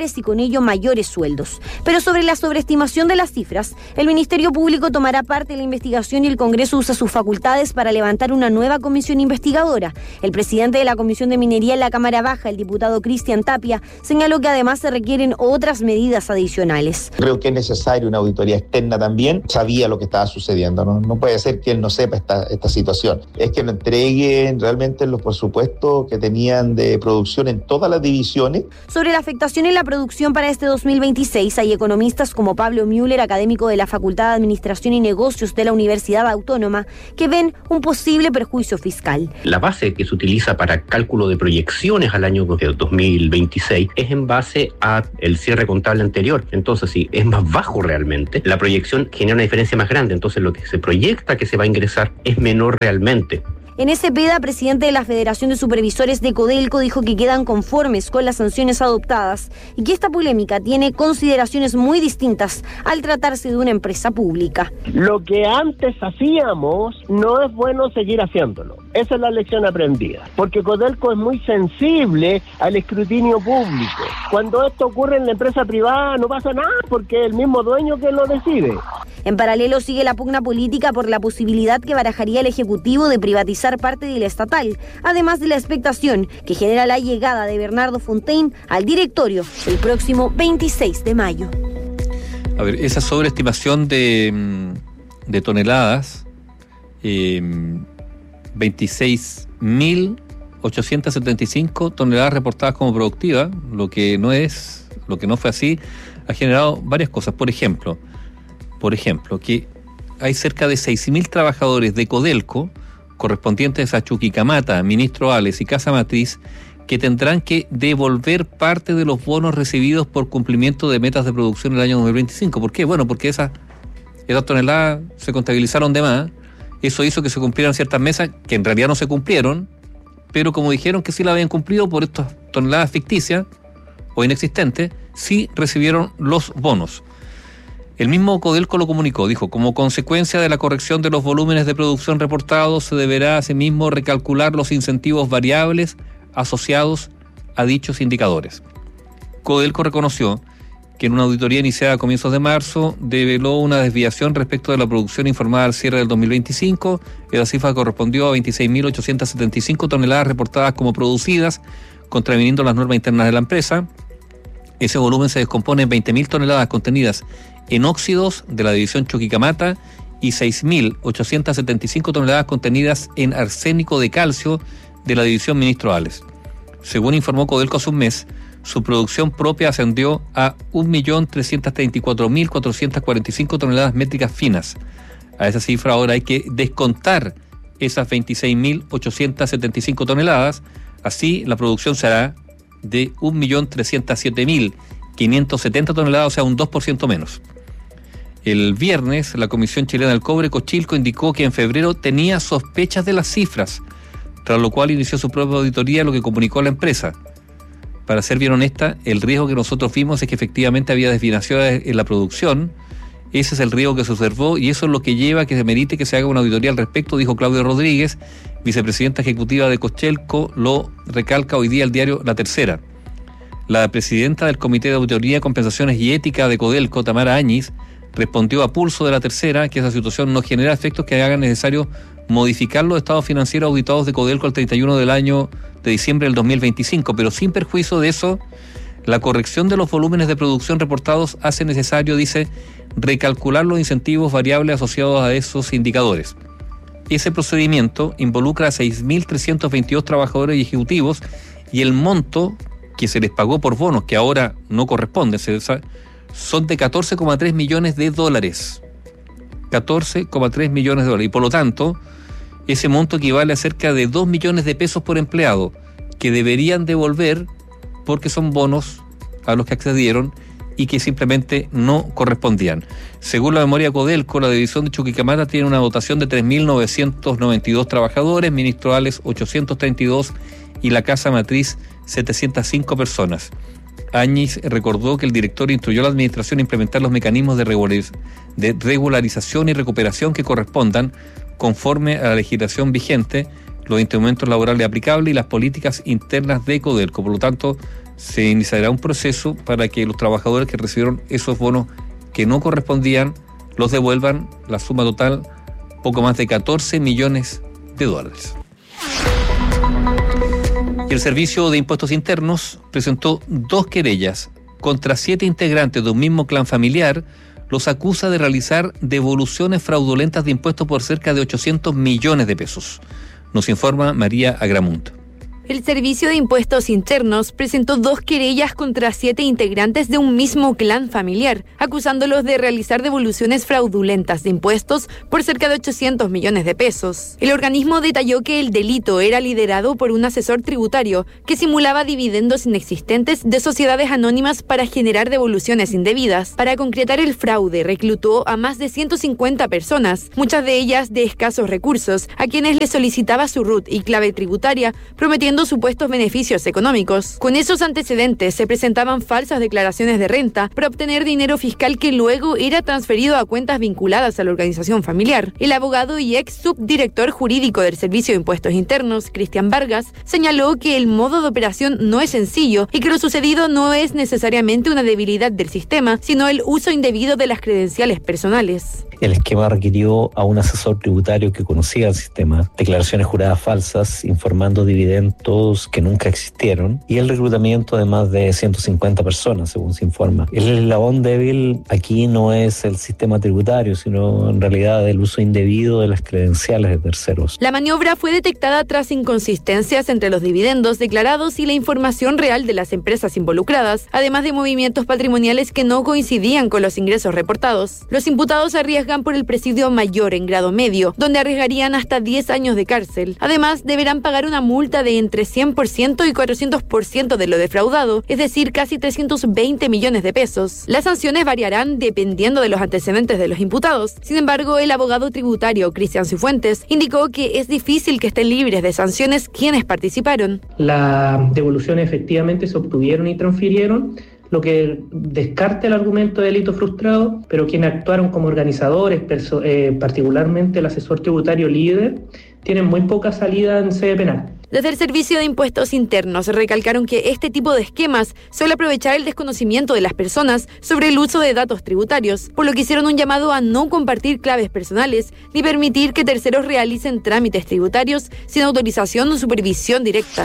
laborales y con ello mayores sueldos. Pero sobre la sobreestimación de las cifras, el Ministerio Público tomará parte de la investigación y el Congreso usa sus facultades para levantar una nueva comisión investigadora. El presidente de la Comisión de Minería en la Cámara Baja, el diputado Cristian Tapia, señaló que además se requieren otras medidas adicionales. Creo que es necesaria una auditoría externa también. Sabía lo que estaba sucediendo, no, no puede ser que él no sepa esta, esta situación. Es que nos entreguen realmente los presupuestos que tenían de producción en todas las divisiones. Sobre la afectación en la producción para este dos mil veintiséis, hay economistas como Pablo Müller, académico de la Facultad de Administración y Negocios de la Universidad Autónoma, que ven un posible perjuicio fiscal. La base que se utiliza para cálculo de proyecciones al año dos mil veintiséis es en base a el cierre contable anterior. Entonces, si es más bajo realmente, la proyección genera una diferencia más grande. Entonces, lo que se proyecta que se va a ingresar es menor realmente. En Cepeda, presidente de la Federación de Supervisores de Codelco, dijo que quedan conformes con las sanciones adoptadas y que esta polémica tiene consideraciones muy distintas al tratarse de una empresa pública. Lo que antes hacíamos no es bueno seguir haciéndolo. Esa es la lección aprendida, porque Codelco es muy sensible al escrutinio público. Cuando esto ocurre en la empresa privada no pasa nada, porque es el mismo dueño que lo decide. En paralelo sigue la pugna política por la posibilidad que barajaría el Ejecutivo de privatizar parte del estatal, además de la expectación que genera la llegada de Bernardo Fontaine al directorio el próximo veintiséis de mayo. A ver, esa sobreestimación de, de toneladas, eh, veintiséis mil ochocientas setenta y cinco toneladas reportadas como productivas, lo que no es, lo que no fue así, ha generado varias cosas. Por ejemplo, por ejemplo, que hay cerca de seis mil trabajadores de Codelco, correspondientes a Chuquicamata, Ministro Ales y Casa Matriz, que tendrán que devolver parte de los bonos recibidos por cumplimiento de metas de producción en el año dos mil veinticinco. ¿Por qué? Bueno, porque esas, esas toneladas se contabilizaron de más. Eso hizo que se cumplieran ciertas metas que en realidad no se cumplieron, pero como dijeron que sí la habían cumplido por estas toneladas ficticias o inexistentes, sí recibieron los bonos. El mismo Codelco lo comunicó, dijo, como consecuencia de la corrección de los volúmenes de producción reportados, se deberá asimismo recalcular los incentivos variables asociados a dichos indicadores. Codelco reconoció que en una auditoría iniciada a comienzos de marzo develó una desviación respecto de la producción informada al cierre del dos mil veinticinco. Esa cifra correspondió a veintiséis mil ochocientas setenta y cinco toneladas reportadas como producidas, contraviniendo las normas internas de la empresa. Ese volumen se descompone en veinte mil toneladas contenidas en óxidos de la división Chuquicamata y seis mil ochocientas setenta y cinco toneladas contenidas en arsénico de calcio de la división Ministro Ales. Según informó Codelco hace un mes, su producción propia ascendió a un millón trescientos treinta y cuatro mil cuatrocientas cuarenta y cinco toneladas métricas finas. A esa cifra ahora hay que descontar esas veintiséis mil ochocientas setenta y cinco toneladas, así la producción será de un millón trescientos siete mil quinientas setenta toneladas, o sea, un dos por ciento menos. El viernes, la Comisión Chilena del Cobre, Cochilco, indicó que en febrero tenía sospechas de las cifras, tras lo cual inició su propia auditoría, lo que comunicó a la empresa. Para ser bien honesta, el riesgo que nosotros vimos es que efectivamente había desviaciones en la producción. Ese es el riesgo que se observó y eso es lo que lleva a que se merite que se haga una auditoría al respecto, dijo Claudio Rodríguez, vicepresidenta ejecutiva de Codelco, lo recalca hoy día el diario La Tercera. La presidenta del Comité de Auditoría, Compensaciones y Ética de Codelco, Tamara Áñiz, respondió a pulso de La Tercera que esa situación no genera efectos que hagan necesario modificar los estados financieros auditados de Codelco al treinta y uno del año de diciembre del dos mil veinticinco, pero sin perjuicio de eso, la corrección de los volúmenes de producción reportados hace necesario, dice, recalcular los incentivos variables asociados a esos indicadores. Ese procedimiento involucra a seis mil trescientos veintidós trabajadores y ejecutivos y el monto que se les pagó por bonos, que ahora no corresponde, se, son de catorce coma tres millones de dólares. catorce coma tres millones de dólares. Y por lo tanto, ese monto equivale a cerca de dos millones de pesos por empleado, que deberían devolver porque son bonos a los que accedieron y que simplemente no correspondían. Según la memoria Codelco, la división de Chuquicamata tiene una dotación de tres mil novecientos noventa y dos trabajadores, ministeriales ochocientos treinta y dos y la casa matriz setecientas cinco personas. Áñiz recordó que el director instruyó a la administración a implementar los mecanismos de, regulariz- de regularización y recuperación que correspondan conforme a la legislación vigente, los instrumentos laborales aplicables y las políticas internas de Codelco. Por lo tanto, se iniciará un proceso para que los trabajadores que recibieron esos bonos que no correspondían los devuelvan, la suma total poco más de catorce millones de dólares. Y el Servicio de Impuestos Internos presentó dos querellas contra siete integrantes de un mismo clan familiar. Los acusa de realizar devoluciones fraudulentas de impuestos por cerca de ochocientos millones de pesos. Nos informa María Agramunt. El Servicio de Impuestos Internos presentó dos querellas contra siete integrantes de un mismo clan familiar, acusándolos de realizar devoluciones fraudulentas de impuestos por cerca de ochocientos millones de pesos. El organismo detalló que el delito era liderado por un asesor tributario que simulaba dividendos inexistentes de sociedades anónimas para generar devoluciones indebidas. Para concretar el fraude, reclutó a más de ciento cincuenta personas, muchas de ellas de escasos recursos, a quienes les solicitaba su R U T y clave tributaria, prometiendo supuestos beneficios económicos. Con esos antecedentes se presentaban falsas declaraciones de renta para obtener dinero fiscal que luego era transferido a cuentas vinculadas a la organización familiar. El abogado y ex subdirector jurídico del Servicio de Impuestos Internos, Cristian Vargas, señaló que el modo de operación no es sencillo y que lo sucedido no es necesariamente una debilidad del sistema, sino el uso indebido de las credenciales personales. El esquema requirió a un asesor tributario que conocía el sistema, declaraciones juradas falsas, informando dividendos que nunca existieron y el reclutamiento de más de ciento cincuenta personas, según se informa. El eslabón débil aquí no es el sistema tributario, sino en realidad el uso indebido de las credenciales de terceros. La maniobra fue detectada tras inconsistencias entre los dividendos declarados y la información real de las empresas involucradas, además de movimientos patrimoniales que no coincidían con los ingresos reportados. Los imputados arriesgan por el presidio mayor en grado medio, donde arriesgarían hasta diez años de cárcel. Además, deberán pagar una multa de entre cien por ciento y cuatrocientos por ciento de lo defraudado, es decir, casi trescientos veinte millones de pesos. Las sanciones variarán dependiendo de los antecedentes de los imputados. Sin embargo, el abogado tributario Cristian Cifuentes indicó que es difícil que estén libres de sanciones quienes participaron. Las devoluciones efectivamente se obtuvieron y transfirieron, lo que descarta el argumento de delito frustrado, pero quienes actuaron como organizadores, perso- eh, particularmente el asesor tributario líder, tienen muy poca salida en sede penal. Desde el Servicio de Impuestos Internos recalcaron que este tipo de esquemas suele aprovechar el desconocimiento de las personas sobre el uso de datos tributarios, por lo que hicieron un llamado a no compartir claves personales ni permitir que terceros realicen trámites tributarios sin autorización o supervisión directa.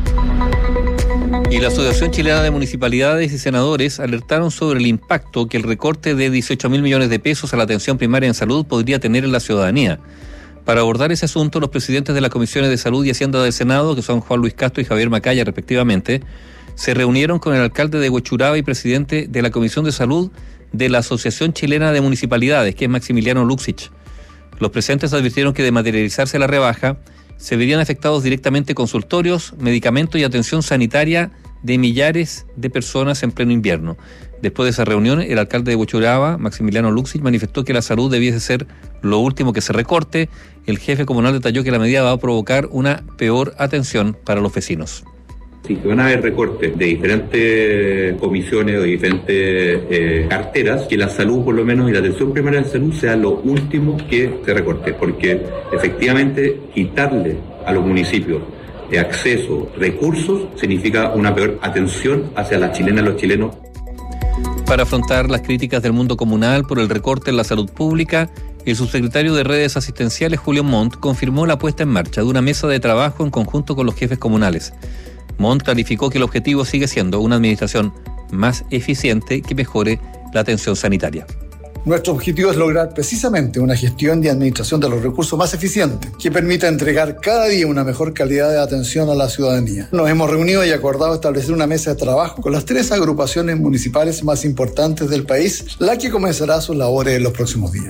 Y la Asociación Chilena de Municipalidades y Senadores alertaron sobre el impacto que el recorte de dieciocho mil millones de pesos a la atención primaria en salud podría tener en la ciudadanía. Para abordar ese asunto, los presidentes de las comisiones de Salud y Hacienda del Senado, que son Juan Luis Castro y Javier Macaya respectivamente, se reunieron con el alcalde de Huechuraba y presidente de la Comisión de Salud de la Asociación Chilena de Municipalidades, que es Maximiliano Luxich. Los presentes advirtieron que de materializarse la rebaja, se verían afectados directamente consultorios, medicamentos y atención sanitaria de millares de personas en pleno invierno. Después de esa reunión, el alcalde de Huechuraba, Maximiliano Luxich, manifestó que la salud debiese ser lo último que se recorte. El jefe comunal detalló que la medida va a provocar una peor atención para los vecinos. Sí, que van a haber recortes de diferentes comisiones o de diferentes eh, carteras, que la salud por lo menos y la atención primaria de salud sea lo último que se recorte, porque efectivamente quitarle a los municipios de acceso, recursos, significa una peor atención hacia las chilenas y los chilenos. Para afrontar las críticas del mundo comunal por el recorte en la salud pública, el subsecretario de Redes Asistenciales, Julio Montt, confirmó la puesta en marcha de una mesa de trabajo en conjunto con los jefes comunales. Montt clarificó que el objetivo sigue siendo una administración más eficiente que mejore la atención sanitaria. Nuestro objetivo es lograr precisamente una gestión y administración de los recursos más eficiente, que permita entregar cada día una mejor calidad de atención a la ciudadanía. Nos hemos reunido y acordado establecer una mesa de trabajo con las tres agrupaciones municipales más importantes del país, la que comenzará sus labores en los próximos días.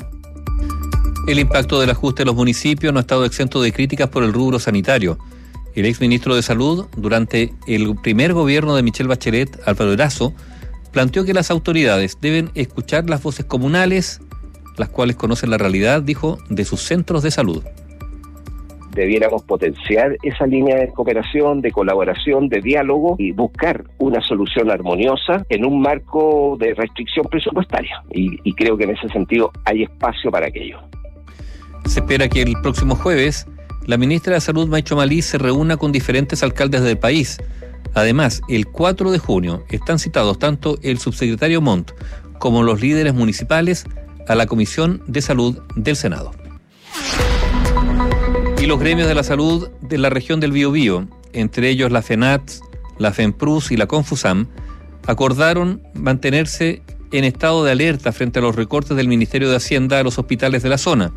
El impacto del ajuste en los municipios no ha estado exento de críticas por el rubro sanitario. El exministro de Salud, durante el primer gobierno de Michelle Bachelet, Álvaro Erazo, planteó que las autoridades deben escuchar las voces comunales, las cuales conocen la realidad, dijo, de sus centros de salud. Debiéramos potenciar esa línea de cooperación, de colaboración, de diálogo y buscar una solución armoniosa en un marco de restricción presupuestaria. Y, y creo que en ese sentido hay espacio para aquello. Se espera que el próximo jueves la ministra de Salud, Maicho Malí, se reúna con diferentes alcaldes del país. Además, el cuatro de junio están citados tanto el subsecretario Montt como los líderes municipales a la Comisión de Salud del Senado. Y los gremios de la salud de la región del Biobío, entre ellos la FENATS, la FENPRUS y la CONFUSAM, acordaron mantenerse en estado de alerta frente a los recortes del Ministerio de Hacienda a los hospitales de la zona.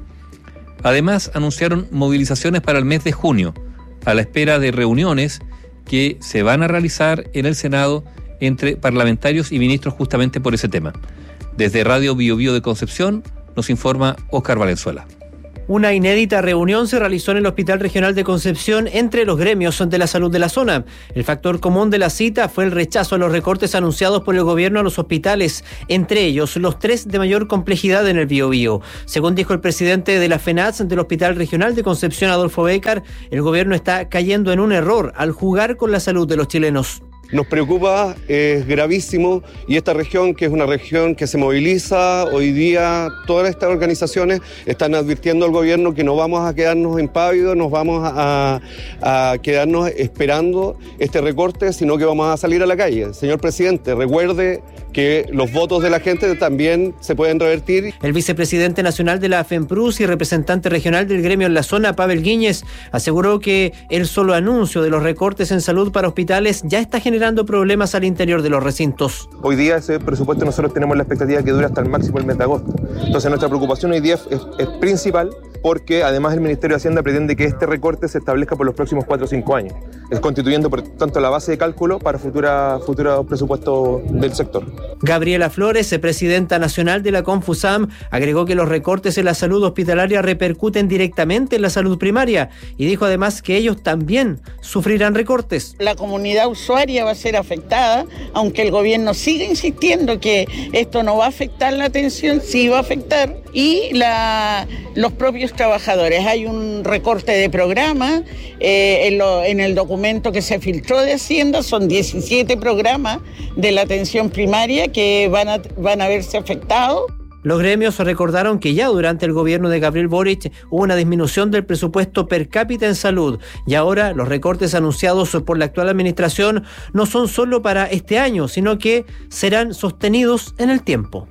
Además, anunciaron movilizaciones para el mes de junio, a la espera de reuniones que se van a realizar en el Senado entre parlamentarios y ministros justamente por ese tema. Desde Radio Biobío de Concepción nos informa Óscar Valenzuela. Una inédita reunión se realizó en el Hospital Regional de Concepción entre los gremios de la salud de la zona. El factor común de la cita fue el rechazo a los recortes anunciados por el gobierno a los hospitales, entre ellos los tres de mayor complejidad en el Biobío. Según dijo el presidente de la FENATS del Hospital Regional de Concepción, Adolfo Bécar, el gobierno está cayendo en un error al jugar con la salud de los chilenos. Nos preocupa, es gravísimo, y esta región, que es una región que se moviliza, hoy día todas estas organizaciones están advirtiendo al gobierno que no vamos a quedarnos impávidos, nos vamos a, a quedarnos esperando este recorte, sino que vamos a salir a la calle. Señor presidente, recuerde que los votos de la gente también se pueden revertir. El vicepresidente nacional de la FENPRUS y representante regional del gremio en la zona, Pavel Guíñez, aseguró que el solo anuncio de los recortes en salud para hospitales ya está generando problemas al interior de los recintos. Hoy día ese presupuesto nosotros tenemos la expectativa que dure hasta el máximo el mes de agosto. Entonces nuestra preocupación hoy día es, es principal, porque además el Ministerio de Hacienda pretende que este recorte se establezca por los próximos cuatro o cinco años, es constituyendo por tanto la base de cálculo para futura, futuros presupuestos del sector. Gabriela Flores, presidenta nacional de la CONFUSAM, agregó que los recortes en la salud hospitalaria repercuten directamente en la salud primaria y dijo además que ellos también sufrirán recortes. La comunidad usuaria va a ser afectada, aunque el gobierno siga insistiendo que esto no va a afectar la atención, sí va a afectar, y la, los propios trabajadores. Hay un recorte de programa, eh, en, lo, en el documento que se filtró de Hacienda son diecisiete programas de la atención primaria que van a, van a verse afectados. Los gremios recordaron que ya durante el gobierno de Gabriel Boric hubo una disminución del presupuesto per cápita en salud y ahora los recortes anunciados por la actual administración no son solo para este año, sino que serán sostenidos en el tiempo.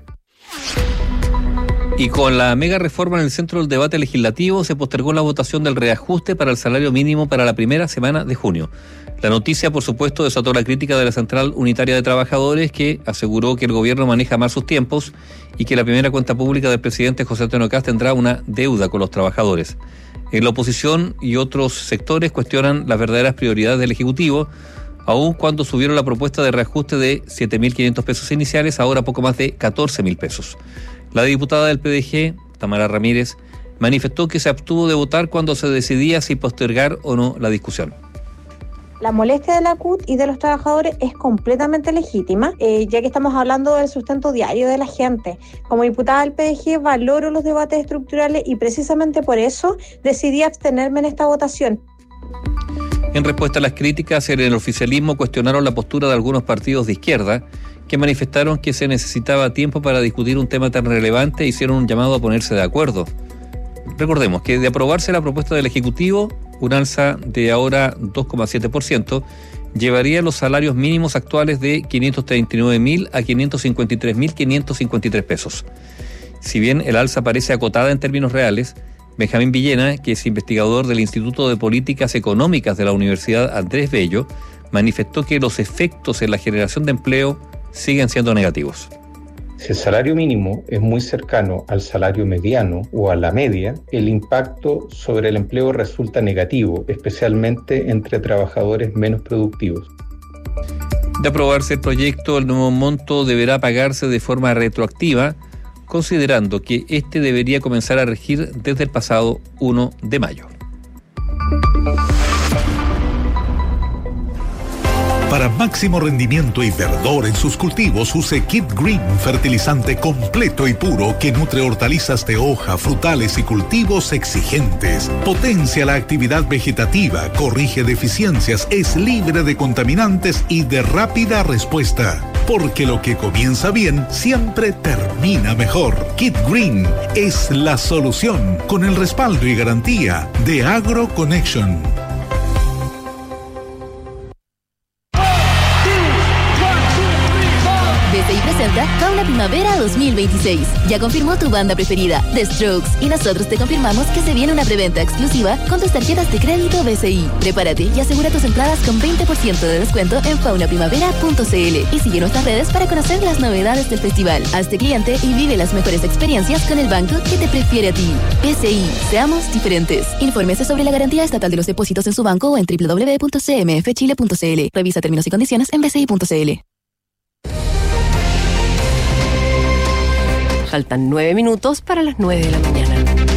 Y con la mega reforma en el centro del debate legislativo se postergó la votación del reajuste para el salario mínimo para la primera semana de junio. La noticia, por supuesto, desató la crítica de la Central Unitaria de Trabajadores, que aseguró que el gobierno maneja mal sus tiempos y que la primera cuenta pública del presidente José Antonio Kast tendrá una deuda con los trabajadores. En la oposición y otros sectores cuestionan las verdaderas prioridades del Ejecutivo, aun cuando subieron la propuesta de reajuste de siete mil quinientos pesos iniciales, ahora poco más de catorce mil pesos. La diputada del P D G, Tamara Ramírez, manifestó que se abstuvo de votar cuando se decidía si postergar o no la discusión. La molestia de la C U T y de los trabajadores es completamente legítima, eh, ya que estamos hablando del sustento diario de la gente. Como diputada del P D G valoro los debates estructurales y precisamente por eso decidí abstenerme en esta votación. En respuesta a las críticas, en el oficialismo cuestionaron la postura de algunos partidos de izquierda que manifestaron que se necesitaba tiempo para discutir un tema tan relevante e hicieron un llamado a ponerse de acuerdo. Recordemos que de aprobarse la propuesta del Ejecutivo, un alza de ahora dos coma siete por ciento llevaría los salarios mínimos actuales de quinientos treinta y nueve mil a quinientos cincuenta y tres mil quinientos cincuenta y tres pesos. Si bien el alza parece acotada en términos reales, Benjamín Villena, que es investigador del Instituto de Políticas Económicas de la Universidad Andrés Bello, manifestó que los efectos en la generación de empleo siguen siendo negativos. Si el salario mínimo es muy cercano al salario mediano o a la media, el impacto sobre el empleo resulta negativo, especialmente entre trabajadores menos productivos. De aprobarse el proyecto, el nuevo monto deberá pagarse de forma retroactiva, considerando que este debería comenzar a regir desde el pasado primero de mayo. Para máximo rendimiento y verdor en sus cultivos, use Kit Green, fertilizante completo y puro que nutre hortalizas de hoja, frutales y cultivos exigentes. Potencia la actividad vegetativa, corrige deficiencias, es libre de contaminantes y de rápida respuesta. Porque lo que comienza bien siempre termina mejor. Kit Green es la solución, con el respaldo y garantía de AgroConnection. B C I presenta Fauna Primavera dos mil veintiséis. Ya confirmó tu banda preferida, The Strokes, y nosotros te confirmamos que se viene una preventa exclusiva con tus tarjetas de crédito B C I. Prepárate y asegura tus entradas con veinte por ciento de descuento en fauna primavera punto c l y sigue nuestras redes para conocer las novedades del festival. Hazte cliente y vive las mejores experiencias con el banco que te prefiere a ti. B C I, seamos diferentes. Infórmese sobre la garantía estatal de los depósitos en su banco o en doble u doble u doble u punto c m f chile punto c l. Revisa términos y condiciones en b c i punto c l. Faltan nueve minutos para las nueve de la mañana.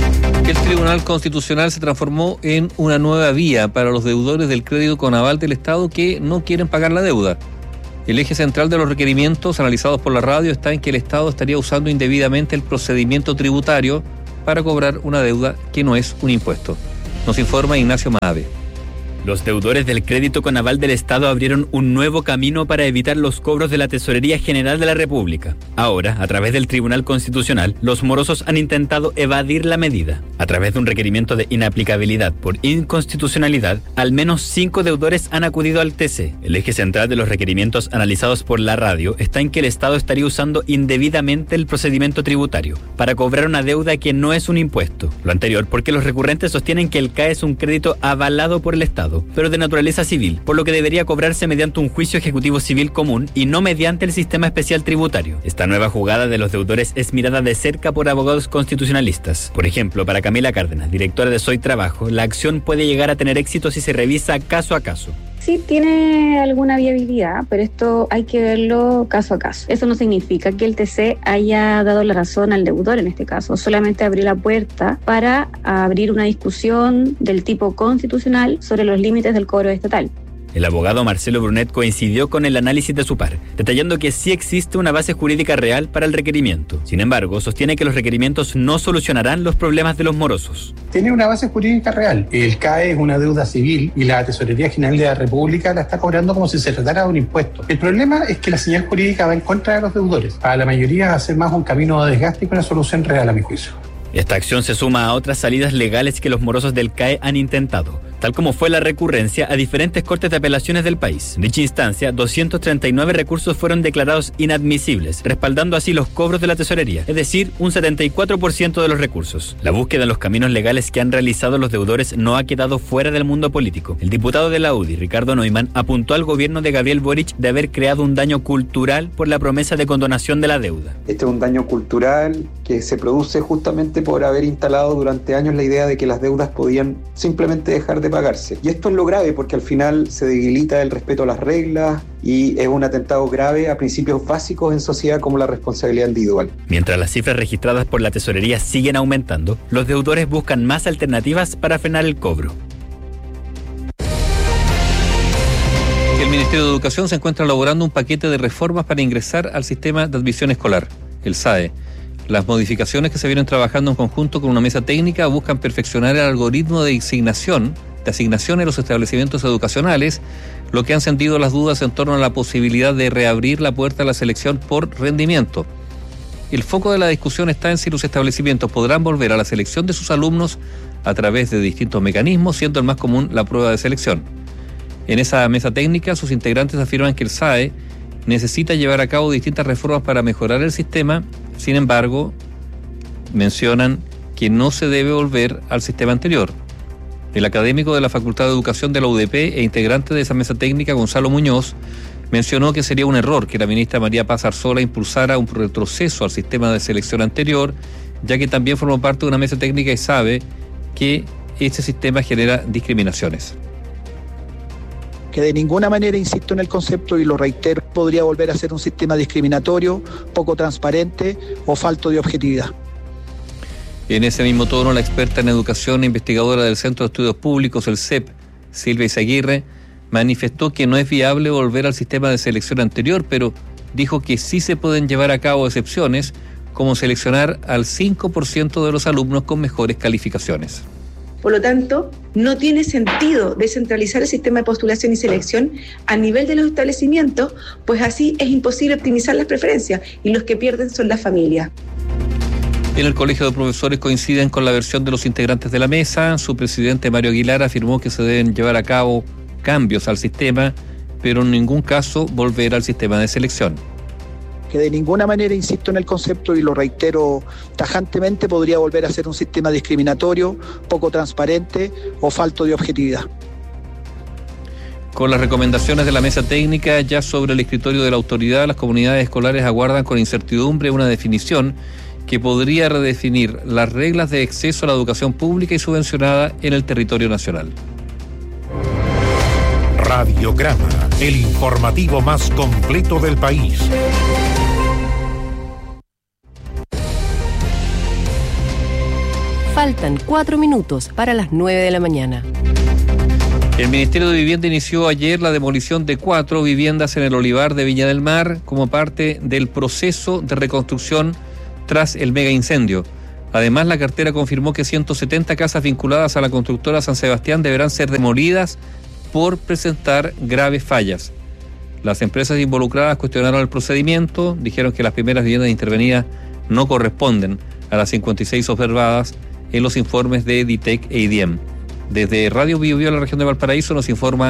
El Tribunal Constitucional se transformó en una nueva vía para los deudores del crédito con aval del Estado que no quieren pagar la deuda. El eje central de los requerimientos analizados por la radio está en que el Estado estaría usando indebidamente el procedimiento tributario para cobrar una deuda que no es un impuesto. Nos informa Ignacio Mave. Los deudores del crédito con aval del Estado abrieron un nuevo camino para evitar los cobros de la Tesorería General de la República. Ahora, a través del Tribunal Constitucional, los morosos han intentado evadir la medida. A través de un requerimiento de inaplicabilidad por inconstitucionalidad, al menos cinco deudores han acudido al T C. El eje central de los requerimientos analizados por la radio está en que el Estado estaría usando indebidamente el procedimiento tributario para cobrar una deuda que no es un impuesto. Lo anterior porque los recurrentes sostienen que el C A E es un crédito avalado por el Estado, pero de naturaleza civil, por lo que debería cobrarse mediante un juicio ejecutivo civil común y no mediante el sistema especial tributario. Esta nueva jugada de los deudores es mirada de cerca por abogados constitucionalistas. Por ejemplo, para Camila Cárdenas, directora de Soy Trabajo, la acción puede llegar a tener éxito si se revisa caso a caso. Sí tiene alguna viabilidad, pero esto hay que verlo caso a caso. Eso no significa que el T C haya dado la razón al deudor en este caso, solamente abrió la puerta para abrir una discusión del tipo constitucional sobre los límites del cobro estatal. El abogado Marcelo Brunet coincidió con el análisis de su par, detallando que sí existe una base jurídica real para el requerimiento. Sin embargo, sostiene que los requerimientos no solucionarán los problemas de los morosos. Tiene una base jurídica real. El C A E es una deuda civil y la Tesorería General de la República la está cobrando como si se tratara de un impuesto. El problema es que la señal jurídica va en contra de los deudores. Para la mayoría va a ser más un camino de desgaste que una solución real, a mi juicio. Esta acción se suma a otras salidas legales que los morosos del C A E han intentado, tal como fue la recurrencia a diferentes cortes de apelaciones del país. En dicha instancia, doscientos treinta y nueve recursos fueron declarados inadmisibles, respaldando así los cobros de la tesorería, es decir, un setenta y cuatro por ciento de los recursos. La búsqueda en los caminos legales que han realizado los deudores no ha quedado fuera del mundo político. El diputado de la U D I, Ricardo Neumann, apuntó al gobierno de Gabriel Boric de haber creado un daño cultural por la promesa de condonación de la deuda. Este es un daño cultural que se produce justamente por haber instalado durante años la idea de que las deudas podían simplemente dejar de pagarse. Y esto es lo grave porque al final se debilita el respeto a las reglas y es un atentado grave a principios básicos en sociedad como la responsabilidad individual. Mientras las cifras registradas por la tesorería siguen aumentando, los deudores buscan más alternativas para frenar el cobro. El Ministerio de Educación se encuentra elaborando un paquete de reformas para ingresar al sistema de admisión escolar, el S A E. Las modificaciones que se vienen trabajando en conjunto con una mesa técnica buscan perfeccionar el algoritmo de asignación, de asignación en los establecimientos educacionales, lo que han sentido las dudas en torno a la posibilidad de reabrir la puerta a la selección por rendimiento. El foco de la discusión está en si los establecimientos podrán volver a la selección de sus alumnos a través de distintos mecanismos, siendo el más común la prueba de selección. En esa mesa técnica, sus integrantes afirman que el S A E necesita llevar a cabo distintas reformas para mejorar el sistema. Sin embargo, mencionan que no se debe volver al sistema anterior. El académico de la Facultad de Educación de la U D P e integrante de esa mesa técnica, Gonzalo Muñoz, mencionó que sería un error que la ministra María Paz Arzola impulsara un retroceso al sistema de selección anterior, ya que también formó parte de una mesa técnica y sabe que este sistema genera discriminaciones. Que de ninguna manera, insisto en el concepto y lo reitero, podría volver a ser un sistema discriminatorio, poco transparente o falto de objetividad. En ese mismo tono, la experta en educación e investigadora del Centro de Estudios Públicos, el C E P, Silvia Izaguirre, manifestó que no es viable volver al sistema de selección anterior, pero dijo que sí se pueden llevar a cabo excepciones, como seleccionar al cinco por ciento de los alumnos con mejores calificaciones. Por lo tanto, no tiene sentido descentralizar el sistema de postulación y selección a nivel de los establecimientos, pues así es imposible optimizar las preferencias y los que pierden son las familias. En el Colegio de Profesores coinciden con la versión de los integrantes de la mesa. Su presidente, Mario Aguilar, afirmó que se deben llevar a cabo cambios al sistema, pero en ningún caso volver al sistema de selección. Que de ninguna manera, insisto en el concepto y lo reitero tajantemente, podría volver a ser un sistema discriminatorio, poco transparente o falto de objetividad. Con las recomendaciones de la mesa técnica ya sobre el escritorio de la autoridad, las comunidades escolares aguardan con incertidumbre una definición que podría redefinir las reglas de acceso a la educación pública y subvencionada en el territorio nacional. Radiograma, el informativo más completo del país. Faltan cuatro minutos para las nueve de la mañana. El Ministerio de Vivienda inició ayer la demolición de cuatro viviendas en el Olivar de Viña del Mar como parte del proceso de reconstrucción tras el mega incendio. Además, la cartera confirmó que ciento setenta casas vinculadas a la constructora San Sebastián deberán ser demolidas por presentar graves fallas. Las empresas involucradas cuestionaron el procedimiento, dijeron que las primeras viviendas intervenidas no corresponden a las cincuenta y seis observadas en los informes de DITEC e IDIEM. Desde Radio Bio Bio, la región de Valparaíso, nos informa